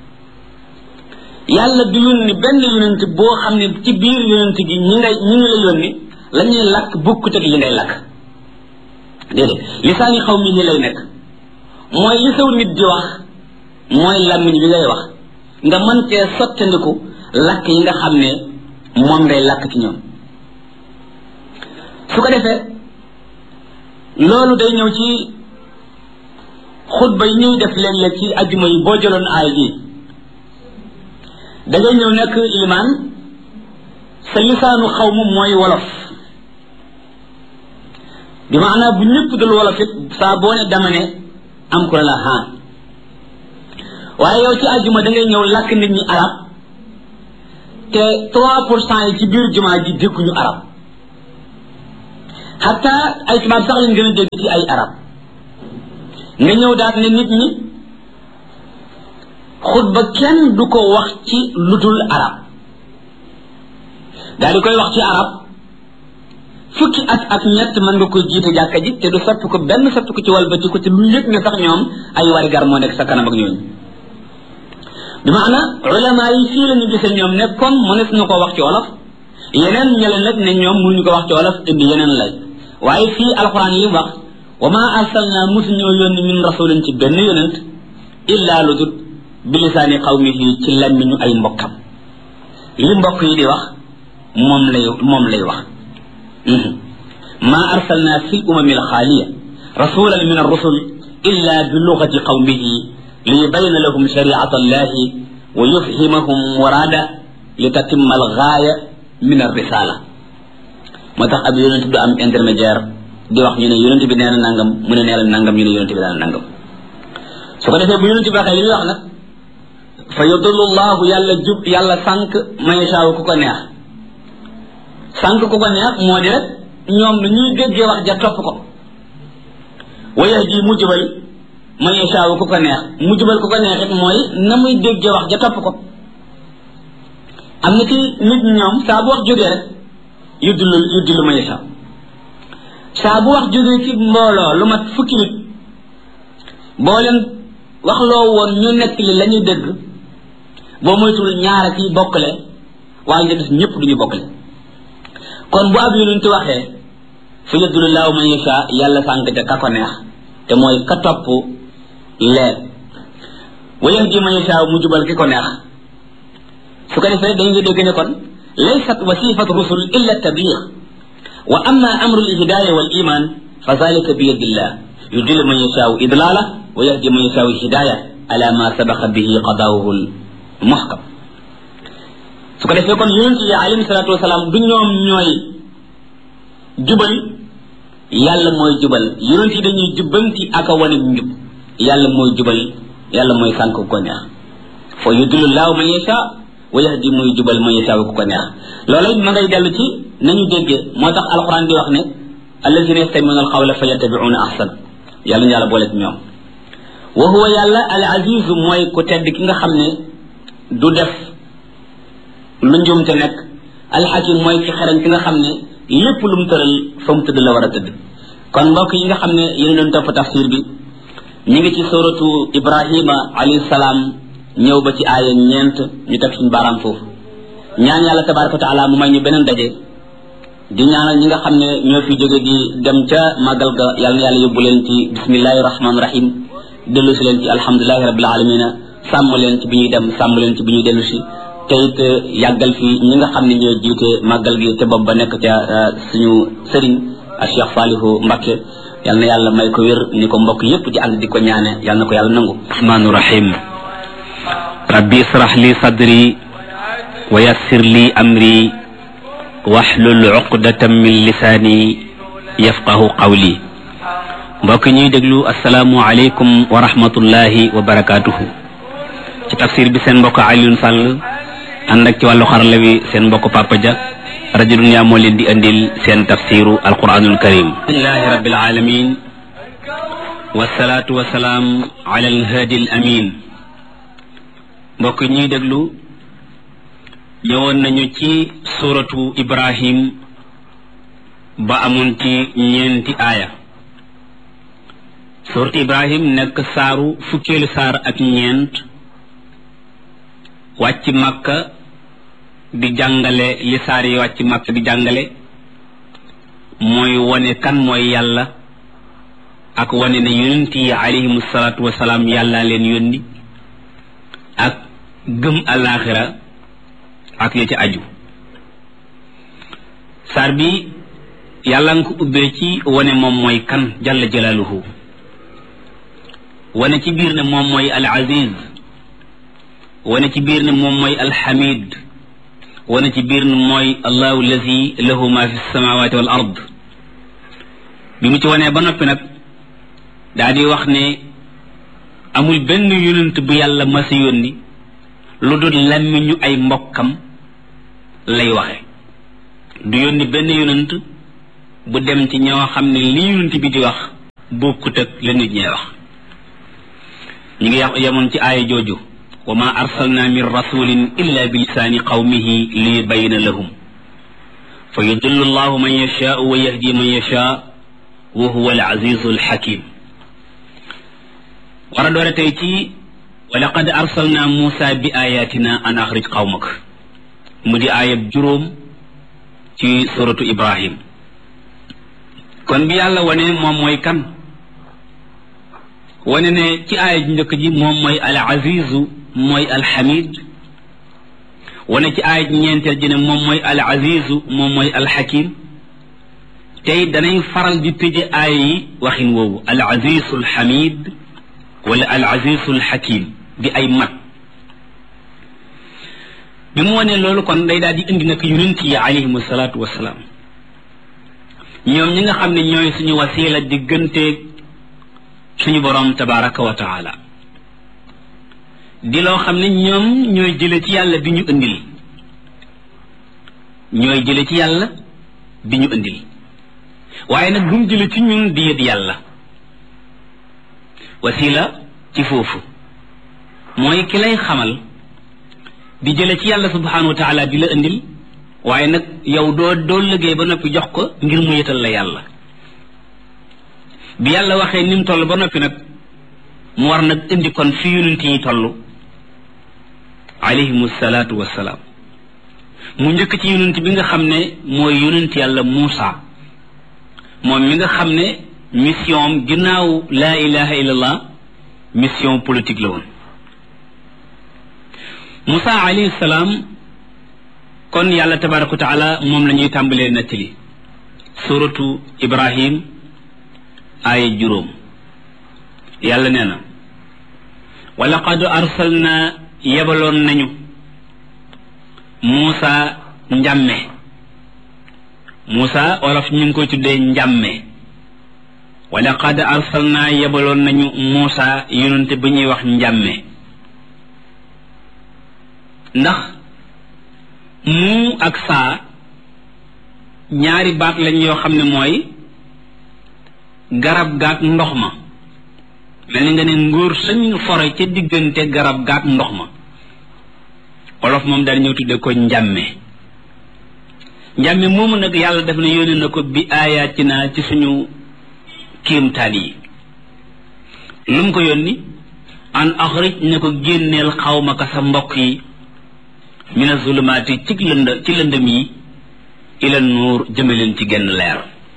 yàlla du yónni benn yonent boo xam ne ci biir yonent gi ñi ngay ñi ngi la yónni la ñuy làkk bokkut ak li ngay làkk déedéet lisaani xaw mi ni lay nekk mooy li saw nit di wax mooy làmmiñ bi ngay wax nga mën cee sottandiku làkk yi nga xam ne moom ngay làkk ci ñoom su ko defee loolu day ñëw ci xutba yi ñuy def léeg-léeg ci ajjuma yi boo jëloon aay ji da ngay ñëw nekk imaan sa lisaanu xaw mu mooy wolof bi maanaa bu ñëpp dul wolof it saa boo ne dama ne am ko la haan waaye yow ci ajjuma da ngay ñëw làkk nit ñi arab te trois pour cent yi ci biir jumaa ji dégguñu arab hatta ay tubaab sax lañ gën a dégg ci ay arab nga ñëw daal ne nit ñi xutba kenn du ko wax ci ludul arab daal di koy wax ci arab fukki at ak ñett mën nga koy jiite jàkka ji te du soppi ko benn soppi ko ci wal ba ci ko te lu yëg ne sax ñoom ay warigar moo nekk sa kanam ak ñooñu bi maana ulama yi fii la ñu gisee ñoom ne comme mënees na ko wax ci wolof yeneen ñele nag ne ñoom mënuñu ko wax ci wolof indi yeneen lay waaye fii alquran yi wax wa ma arsalna musu ñoo yónni min rasulin ci benn yonent illa lu dut bi lisaani qawmihi ci lammiñu ay mbokkam li mbokk yi di wax moom lay moom lay wax ma arsalna fi umami alxaaliya rasulan min arrusul illa bi lugati qawmihi liyubayna lahum shariata allahi wa yufhimahum murada litatimma algaaya min arrisala moo tax ab yonent du am intermédiaire di wax ñu ne yonent bi nee na nangam mu ne nee na nangam ñu ne yonent bi nee na nangam su ko defee bu yonent bi waxee li muy wax nag fa yudullu llahu yàlla jub yàlla sànq man yashaaw ku ko neex sànq ku ko neex moo di rek ñoom nu ñuy déggee wax ja topp ko wa yahdi mu jubal man yashaaw ku ko neex mu jubal ku ko neex it mooy na muy déggee wax ja topp ko am na ci nit ñoom saa bu wax jógee rek yuddulu yuddulu man yashaaw saa bu wax jógee ci mbooloo lu mat fukki nit boo leen wax loo woon ñu nekk li la ñuy dégg boo moytul ñaara ci bokkale waaye nga gis ñëpp duñu bokkale kon bu ab yonent waxee fa yadulullahu man yasha yàlla sànk ca ka ko neex te mooy ka topp leer wa yahdi man yasha mu jubal ki ko neex su ko defee dañu ngi dégg ne kon laysat wasifatu rusul illa tabliq wa amma amru al-hidayah wal iman fa zalika bi yadillah yudillu man yasha idlala wa yahdi man yasha hidayah ala ma sabaqa bihi qada'uhu al-muhkam su ko defee kon yonent yi alayhi salatu wasalaam du ñoom ñooy jubal yàlla mooy jubal yonent yi dañuy jubbanti ak a wane njub yàlla mooy jubal yàlla mooy sànk ku ko neex fa yudillu llahu man yasha wa yahdi muy jubal man yasha ku ko neex loolu ma ngay dellu ci nañu déggee moo tax alquran di wax ne allazina yastami'una alqawla fa yattabi'una ahsan yàlla ñu yàlla boole ci ñoom wa huwa yàlla al aziz mooy ku tedd ki nga xam ne du def lu njuumte nekk alxakim mooy ci xereñ ki nga xam ne lépp lu mu tëral fa mu tëdd la war a tëdd kon mbokk yi nga xam ne yéen doon topp tafsir bi ñu ngi ci suratu ibrahima alayhi salaam ñëw ba ci aaya ñeent ñu teg suñu baaraam foofu ñaan yàlla tabaraka wa taala mu may ñu beneen daje di ñaanal ñi nga xam ne ñoo fi jóge di dem ca màggal ga yàlla na yàlla yóbbu leen ci bismillahi rahmaani rahim dellu si leen ci alhamdulilahi rabbil alamina sàmm leen ci bi ñuy dem sàmm leen ci bi ñuy dellu si te it yàggal fi ñi nga xam ne ñoo jiite màggal gi te bopp ba nekk ca suñu sëriñ a Cheikh Salihu Mbacké yal na yàlla may ko wér ni ko mbokk yépp di ànd di ko ñaane yal na ko yàlla nangu rahmaanu rahim rabbi israh li sadri wa yassir li amri wahlul uqdatan min lisaani yafqahu qawli mbokk ñuy déglu asalaamu aleykum wa rahmatullahi wa barakatuhu ci tafsir bi seen mbokk Alioune Sall ànd ak ci wàllu xarala wi seen mbokk Papa Dia rajo Dunya moo leen di andil seen tafsiru alquranul karim alhamdulillahi rabbil alamin wasalaatu wasalaam ala alhadi al amin mbokk ñuy déglu ñëwoon nañu ci suratu Ibrahim ba amoon ci ñeenti aaya suratu Ibrahim nekk saaru fukkeelu saar ak ñeent wàcc Makka di jàngale li saar yi wàcc Makka di jàngale mooy wane kan mooy yàlla ak wane ne yonent yi alayhimu salaatu wasalaam yàlla leen yónni ak gëm alaaxira ak ya ci aju saar bi yàlla nga ko ubbee ci wane moom mooy kan jalla jalaaluhu wane ci biir ne moom mooy al aziz wane ci biir ne moom mooy alhamid wane ci biir ne mooy allahu allazi lahu ma fi samawati wal ard bi mu ci wanee ba noppi nag daa di wax ne amul benn yonent bu yàlla masa yónni lu dul làmmiñu ay mbokkam lay waxe du yónni benn yonent bu dem ci ñoo xam ne li yonent bi di wax bokkut ak la nit ñee wax ñi ngi wax yemoon ci aaya jooju wa ma arsalna min rasulin illa bi lisaani qawmihi li yubayyina lahum fa yudillu allahu man yashaau wa yahdi man yashaa wa huwa al azizu al hakim war a doore tey ci wa laqad arsalna Muusa bi ayatina an axrij qawmak mu di aayab juróom ci suratu Ibrahim kon bi yàlla wane moom mooy kan wane ne ci aaya ji njëkk ji moom mooy al azizu mooy al hamid wane ci aaya ji ñeenteel ji ne moom mooy al azizu moom mooy al hakim tey danañ faral di tëje aaya yi waxin woowu al azizu al hamid wala al azizu al hakim di ay mat bi mu wane loolu kon day daal di indi nag yonent yi alayhim salaatu wasalaam ñoom ñi nga xam ne ñooy suñu wasila diggante suñu borom tabaraka wa taala di loo xam ne ñoom ñooy jële ci yàlla bi ñu indil ñooy jële ci yàlla bi ñu indil waaye nag bu mu jële ci ñun di yët yàlla wasila ci foofu mooy ki lay xamal di jële ci yàlla subhanahu wa taala di la indil waaye nag yow doo doo liggéey ba noppi jox ko ngir mu yëtal la yàlla bi yàlla waxee ni mu toll ba noppi nag mu war nag indi kon fi yonent yi toll alayhimu salaatu wassalaam mu njëkk ci yonent bi nga xam ne mooy yonent yàlla Muusa moom mi nga xam ne mission ginnaaw laa ilaha illallah mission politique la woon Muusa alayhi salaam kon yàlla tabaraka wa taala moom la ñuy tàmbalee nettali suratu Ibrahim aaya juróom yàlla nee na wa laqad arsalna yebaloon nañu Muusa njàmme Muusa wolof ñu ngi koy tuddee njàmme wa laqad arsalna yebaloon nañu Muusa yonente bu ñuy wax njàmme ndax mu ak saa ñaari baat lañ yoo xam ne mooy garab gaak ndox ma mel ni nga ne ngóor sañ fore ca diggante garab gaak ndox ma olof moom daal ñëw tudde ko njàmme njàmme moomu nag yàlla def na yónni na ko bi ayatina ci suñu kéemtaan yi lu mu ko yónni an axrij ne ko génneel xawma ka sa mbokk yi mina zulumaati ci lënd ci lëndëm yi ila nuur jëme leen ci genn leer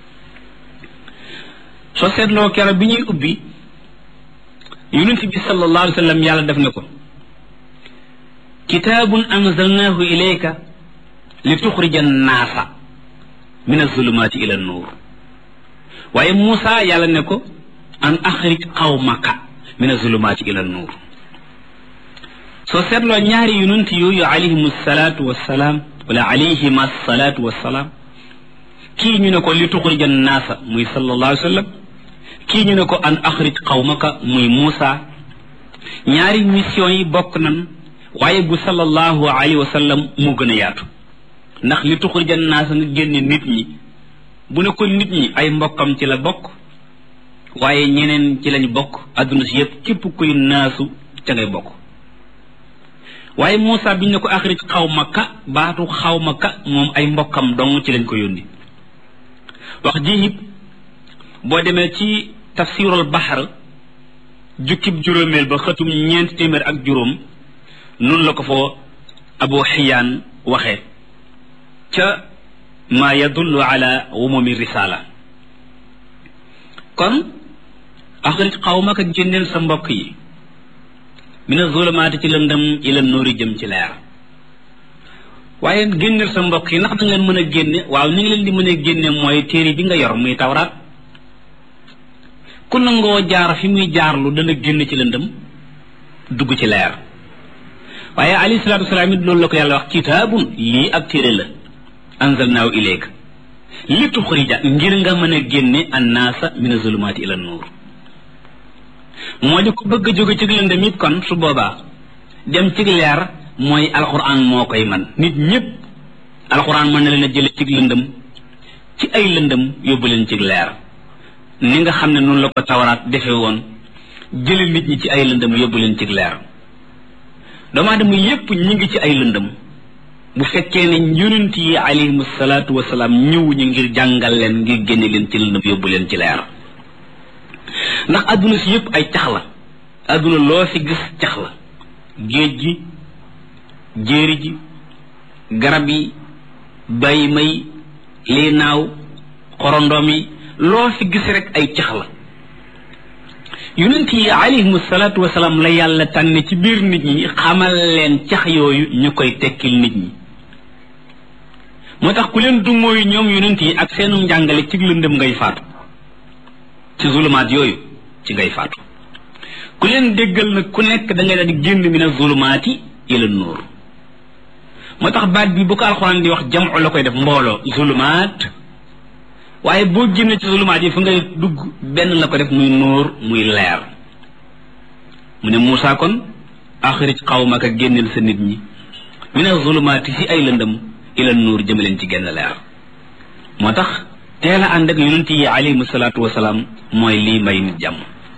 soo seetloo keroog bi ñuy ubbi yonent bi sallallahu alayhi wa sallam yàlla def na ko kitaabun anzalnaahu ilayka li tuxrija annaasa min azulumaati ila nuur waaye Muusa yàlla ne ko an axrij qawmaka min azulumaati ila nuur soo seetloo ñaari yonent yooyu alayhim salaatu wassalaam wala alayhim salaatu wassalaam kii ñu ne ko li tuxrija annaasa muy sallallahu alayhi wa sallam kii ñu ne ko an axrij qawmaka muy Muusa ñaari mission yi bokk nan waaye bu sallallahu alayhi wa sallam moo gën a yaatu ndax li tuxrija annaasa nga génne nit ñi bu ne ko nit ñi ay mbokkam ci la bokk waaye ñeneen ci lañ bokk adduna si yëpp képp kuy naasu ca ngay bokk waaye Muusa biñ ne ko axrij qawmaka baatu xawmaka moom ay mbokkam dong ci lañ ko yónni wax ji it boo demee ci tafsirul baxar jukkib juróomeel ba xëtum ñeent téeméer ak juróom noonu la ko foo abu xiyaan waxee ca ma yadullu ala umumi risala kon axrij qawmaka génneel sa mbokk yi mina zulumaati ci lëndëm ila nuuri jëm ci leer waaye génneel sa mbokk yi ndax da ngeen mën a génne waaw ni ngi leen di mën a génne mooy téere bi nga yor muy tawraat ku nangoo jaar fi muy jaarlu dana génn ci lëndëm dugg ci leer waaye alayhi salaatu wasalaam it loolu la ko yàlla wax kitaabun lii ak téere la anzalnaahu ilayka li tuxrija ngir nga mën a génne annaasa mina zulumaati ila nuur moo di ko bëgg a jóge ci lëndëm it kon su boobaa dem ci leer mooy alquran moo koy man nit ñëpp alquran mën na leen a jële ci lëndëm ci ay lëndëm yóbbu leen ci leer ni nga xam ne noonu la ko tawaraat defe woon jële nit ñi ci ay lëndëm yóbbu leen ci leer doomu aadama yépp ñi ngi ci ay lëndëm bu fekkee ne yonent yi alayhim salaatu wasalaam ñëw ñu ngir jàngal leen ngir génne leen ci lëndëm yóbbu leen ci leer ndax adduna si yépp ay cax la adduna loo fi gis cax la géej gi jéeri ji garab yi bay may lii naaw xorondoom yi loo fi gis rek ay cax la yonent yi alayhim salaatu wasalaam la yàlla tànne ci biir nit ñi xamal leen cax yooyu ñu koy tekkil nit ñi moo tax ku leen du mooy ñoom yonent yi ak seenu njàngale ci lëndëm ngay faatu ci zulumaat yooyu ci ngay faatu ku leen déggal nag ku nekk da ngay daal di génn min az-zulumaati ila nuur moo tax baat bi bu ko alxuraan di wax jam'u la koy def mbooloo zulumaat waaye boo génne ci zulumaat yi fu ngay dugg benn la ko def muy nuur muy leer mu ne Muusaa kon axrij qawmaka génneel sa nit ñi min az-zulumaati si ay lëndëm ila nuur jëmaleen ci genn leer moo tax teel a ànd ak yonent yi alayhimu salaatu wasalaam mooy lii may nit jàmm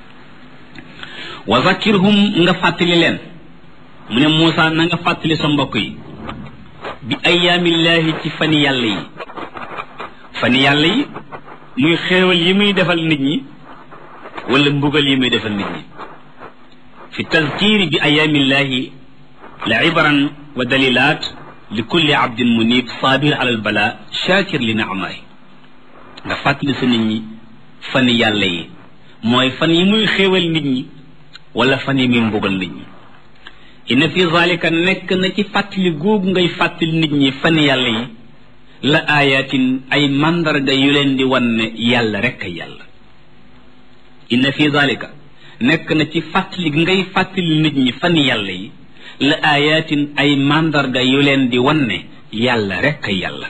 wa zakkirhum nga fàttali leen mu ne Muusaa na nga fàttali sa mbokk yi bi ayaamillaahi ci fani yàlla yi fani yàlla yi muy xéewal yi muy defal nit ñi wala mbugal yi muy defal nit ñi fi tazkiri bi ayaamillaahi la ibran wa dalilaat li kulli abdin munib saabir ala al bala shakir li naamaay nga fàttali sa nit ñi fan yàlla yi mooy fan yi muy xéewal nit ñi wala fan yi muy mbugal nit ñi inna fi zalika nekk na ci fàttali googu ngay fàttali nit ñi fan yàlla yi la ayatin ay mandarga yu leen di wan ne yàlla rek a yàlla inna fi zalika nekk na ci fàttali ngay fàttali nit ñi fan yàlla yi la ayatin ay mandarga yu leen di wan ne yàlla rek a yàlla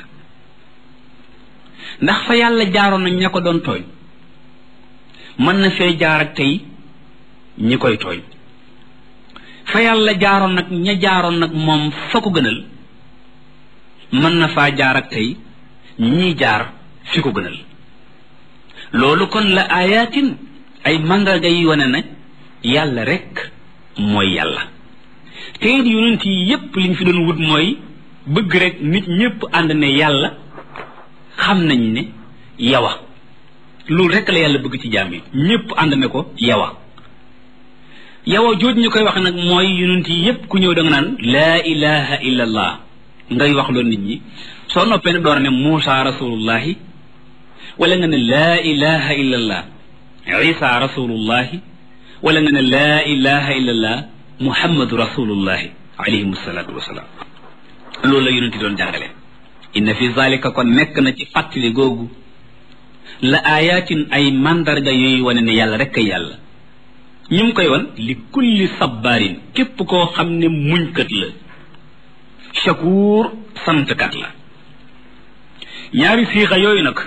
ndax fa yàlla jaaroon nag ña ko doon tooñ mën na fee jaar ak tey ñi koy tooñ fa yàlla jaaroon nag ña jaaroon nag moom fa ko gënal mën na faa jaar ak tey ñii jaar fi ko gënal loolu kon la ayatin ay mandarga yi wane ne yàlla rek mooy yàlla te it yonent yi yépp liñ fi doon wut mooy bëgg rek nit ñépp ànd ne yàlla xam nañ ne yawa loolu rek la yàlla bëgg ci jaam yi ñépp ànd ne ko yawa yawa jooj ñu koy wax nag mooy yonent yi yépp ku ñëw da nga naan laa ilaha illa allah ngay wax loolu nit ñi soo noppee ne door ne Muusa rasulullahi wala nga ne laa ilaha illa allah Isa rasulullahi wala nga ne laa ilaha illa allah muhammadu rasulullahi alayhim salaatu wasalaam loolu la yonent yi doon jàngale inna fi zalika kon nekk na ci fàttali googu la ayatin ay mandarga yooyu wane ne yàlla rek ay yàlla ñu ngi koy wan li kulli sabbaarin képp koo xam ne muñkat la shakuur santkat la ñaari siixa yooyu nag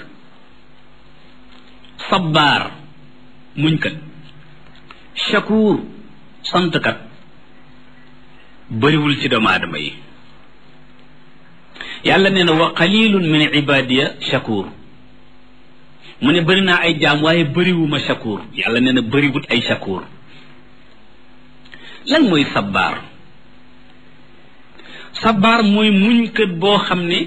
sabbaar muñkat shakuur santkat bëriwul ci doomu aadama yi yàlla nee na wa qalilun min ibadiya shakuur mu ne bëri naa ay jaam waaye bëriwuma shakuur yàlla nee na bëriwut ay shakuur lan mooy sabbaar sabbaar mooy muñkat boo xam ne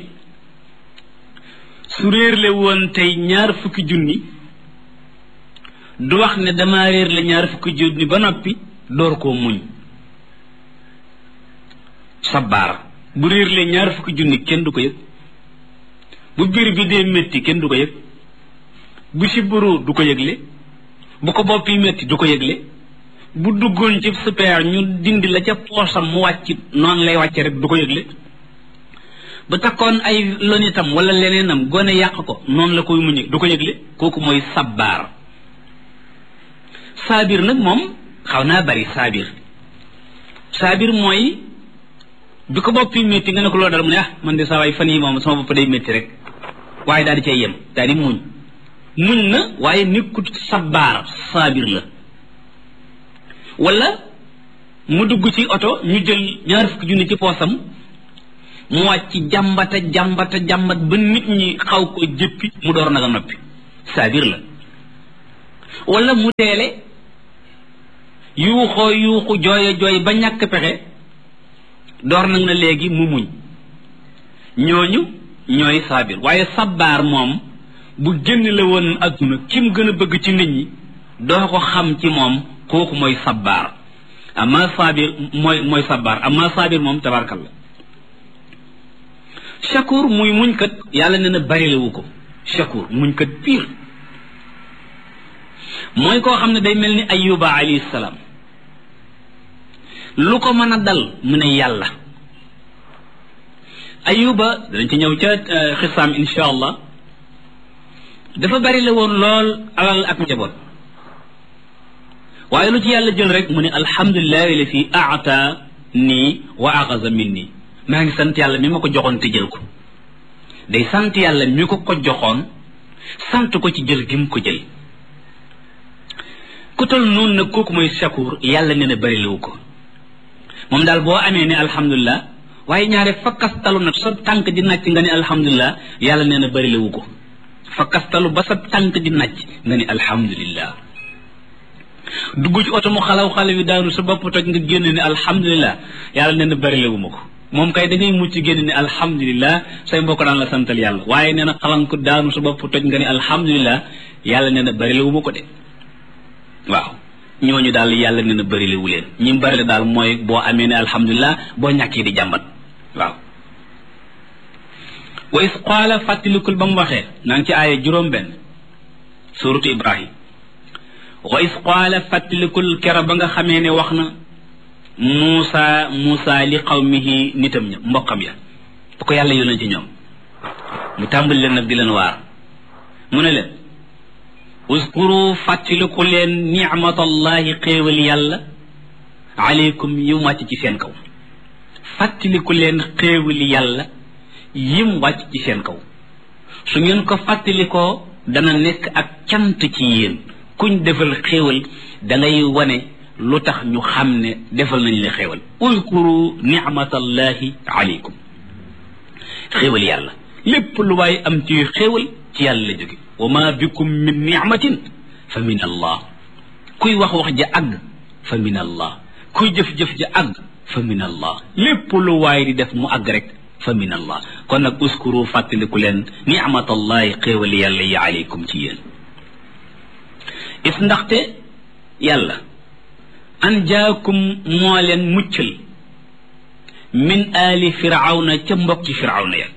su réerle woon tey ñaar fukki junni du wax ne dama réer la ñaar fukki junni ba noppi door koo muñ sabbaar bu réerle ñaar fukki junni kenn du ko yëg bu biir bi dee métti kenn du ko yëg bu sibbiru du ko yëgle bu ko bopp yi métti du ko yëgle bu duggoon ci super ñu dindi la ca poosam mu wàcc noonu lay wàcce rek du ko yëgle bu takkoon ay lonitam wala leneenam gone yàq ko noonu la koy muñe du ko yëgle kooku mooy sabbaar saabir nag moom xaw naa bari saabir saabir mooy bi ko bopp yi métti nga ne ko loolu dara mu ne ah man de saa waay fan yi moom sama bopp day métti rek waaye daal di cay yem daal di muñ muñ na waaye nekkut sabbaar saabir la wala mu dugg ci oto ñu jël ñaar fukki junni ci poosam mu wàcc jàmbata jàmbata jàmbat ba nit ñi xaw ko jëppi mu door nag a noppi saabir la wala mu teele yuuxoo yuuxu jooye jooy ba ñàkk pexe door nag na léegi mu muñ ñooñu ñooy saabir waaye sabbaar moom bu génn la woon adduna ki mu gën a bëgg ci nit ñi doo ko xam ci moom kooku mooy sabbaar amma saabir mooy mooy sabbaar amma saabir moom tabarkalla shakur muy muñkat yàlla nee na barilewu ko shakur muñkat pire mooy koo xam ne day mel ni ayuba alayhi salaam lu ko mën a dal mu ne yàlla ayuba danañ ci ñëw ca xisaam insha allah dafa bari la woon lool alal ak njaboot waaye lu ci yàlla jël rek mu ne alhamdulilahi la fi aata nii wa axasa min nii maa ngi sant yàlla mi ma ko joxoon te jël ko day sant yàlla mi ko ko joxoon sant ko ci jël gi mu ko jël ku tol noonu nag kooku mooy shakur yàlla nee na bari lewu ko moom daal boo amee ne alhamdulilah waaye ñaare fakkastalu nag sa tànk di nàcc nga ne alhamdulilah yàlla nee na bari lewu ko fakkastalu ba sa tànk di nàcc nga ne alhamdulilah dugg ci oto mu xalaw xale wi daanu sa bopp toj nga génn ne alhamdulilah yàlla nee na bari lewu ma ko moom kay da ngay mucc génn ne alhamdulilah say mbokk daan la santal yàlla waaye nee na xalan ko daanu sa bopp toj nga ne alhamdulilah yàlla nee na bari lewu ma ko de waaw ñooñu daal yàlla nee na bari lewu leen ñi bari la daal mooy boo amee ne alhamdulilah boo ñàkkee di jàmbat waaw wa is qaala fàttalikul ba mu waxee naa ngi ci aaya juróom benn suratu ibrahim wa is qaala fàttalikul kera ba nga xamee ne wax na muusa muusa li qawmihi nitam ña mbokkam ya bu ko yàlla yónnee ci ñoom mu tàmbali leen nag di leen waar mu ne leen uskuru fàttaliku leen nicmatallahi xéewal yàlla aleykum yim wàcc ci seen kaw fàttaliku leen xéewali yàlla yim wàcc ci seen kaw su ngeen ko fàttalikoo dana nekk ak cant ci yéen kuñ defal xéewal da ngay wane lu tax ñu xam ne defal nañ la xéewal uskuru nicmatallahi aleykum xéewal yàlla lépp lu waay am ci xéewal ci yàlla la jóge wa ma bikum min nicmatin fa min allah kuy wax wax ja àgg fa min allah kuy jëf-jëf ja àgg fa min allah lépp lu waay di def mu àgg rek fa min allah kon nag uskuru fàttaliku leen nicmatallahi xéewal yàlla yi aleykum ci yéen is ndaxte yàlla an jaakum moo leen muccal min aali firawna ca mbokki firawna ya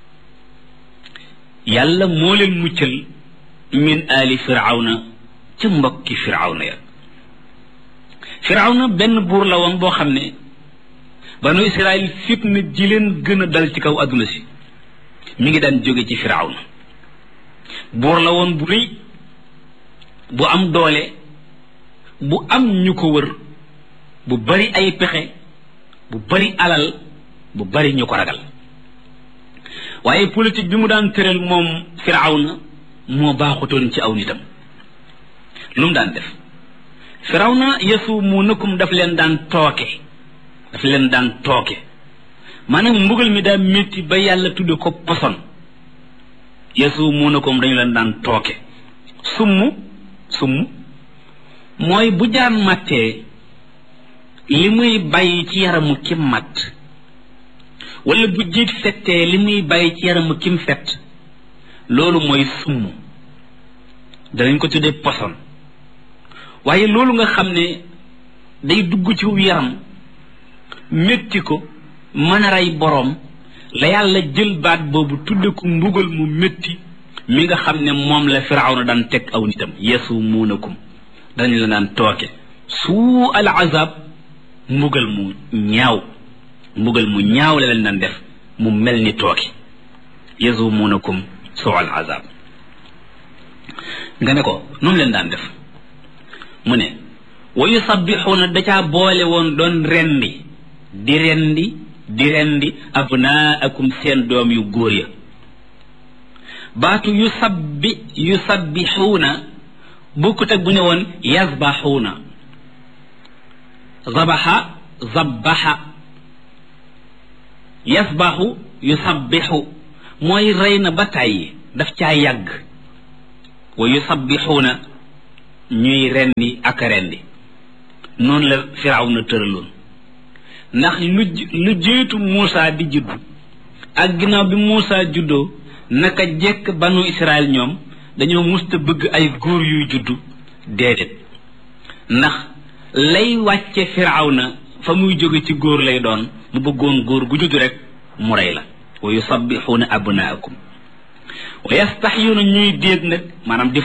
yàlla moo leen muccal min aali firawna ca mbokki firawna ya firawna benn buur la woon boo xam ne banu israel fitna ji leen gën a dal ci kaw adduna si mi ngi daan jóge ci firawna buur la woon bu rëy bu am doole bu am ñu ko wër bu bari ay pexe bu bari alal bu bari ñu ko ragal waaye politique bi mu daan tëral moom firawna moo baaxutoon ci aw nitam lu mu daan def firawna yasumuunakum daf leen daan tooke daf leen daan tooke maanaam mbugal mi daa métti ba yàlla tudde ko poson yasumuunakum dañu leen daan tooke summ summ mooy bu jaan màttee li muy bàyyi ci yaramu kim màtt wala bu jiit fettee li muy bàyyi ci yaramu kim fett loolu mooy summ danañ ko tuddee poson waaye loolu nga xam ne day dugg ci yaram métti ko mën a rey boroom la yàlla jël baat boobu tudde ko mbugal mu métti mi nga xam ne moom la firawna daan teg aw nitam yasumuunakum dañu la daan tooke suu al azab mbugal mu ñaaw mbugal mu ñaaw la leen daan def mu mel ni tooke yasumuunakum suu al azab nga ne ko noonu leen daan def mu ne wa yusabbixuuna da caa boole woon doon rendi di rendi di rendi abnaakum seen doom yu góor ya baatu yusabbi yusabbixuuna bokkut ak bu ne woon yazbaxuuna zabaxa zabbaxa yasbaxu yusabbixu mooy rey na ba tàyyi daf caa yàgg wa yusabbixuuna ñuy rendi ak rendi noonu la Firawna tëraloon ndax lu lu jiitu Muusa di juddu ak ginnaaw bi Muusa juddoo naka jekk banu Israël ñoom dañoo musta bëgg ay góor yuy juddu déedéet ndax lay wàcce Firawna fa muy jóge ci góor lay doon mu bëggoon góor gu juddu rek mu rey la wa yusabbixuuna abnaakum wa yastaxyuuna ñuy déeg nag maanaam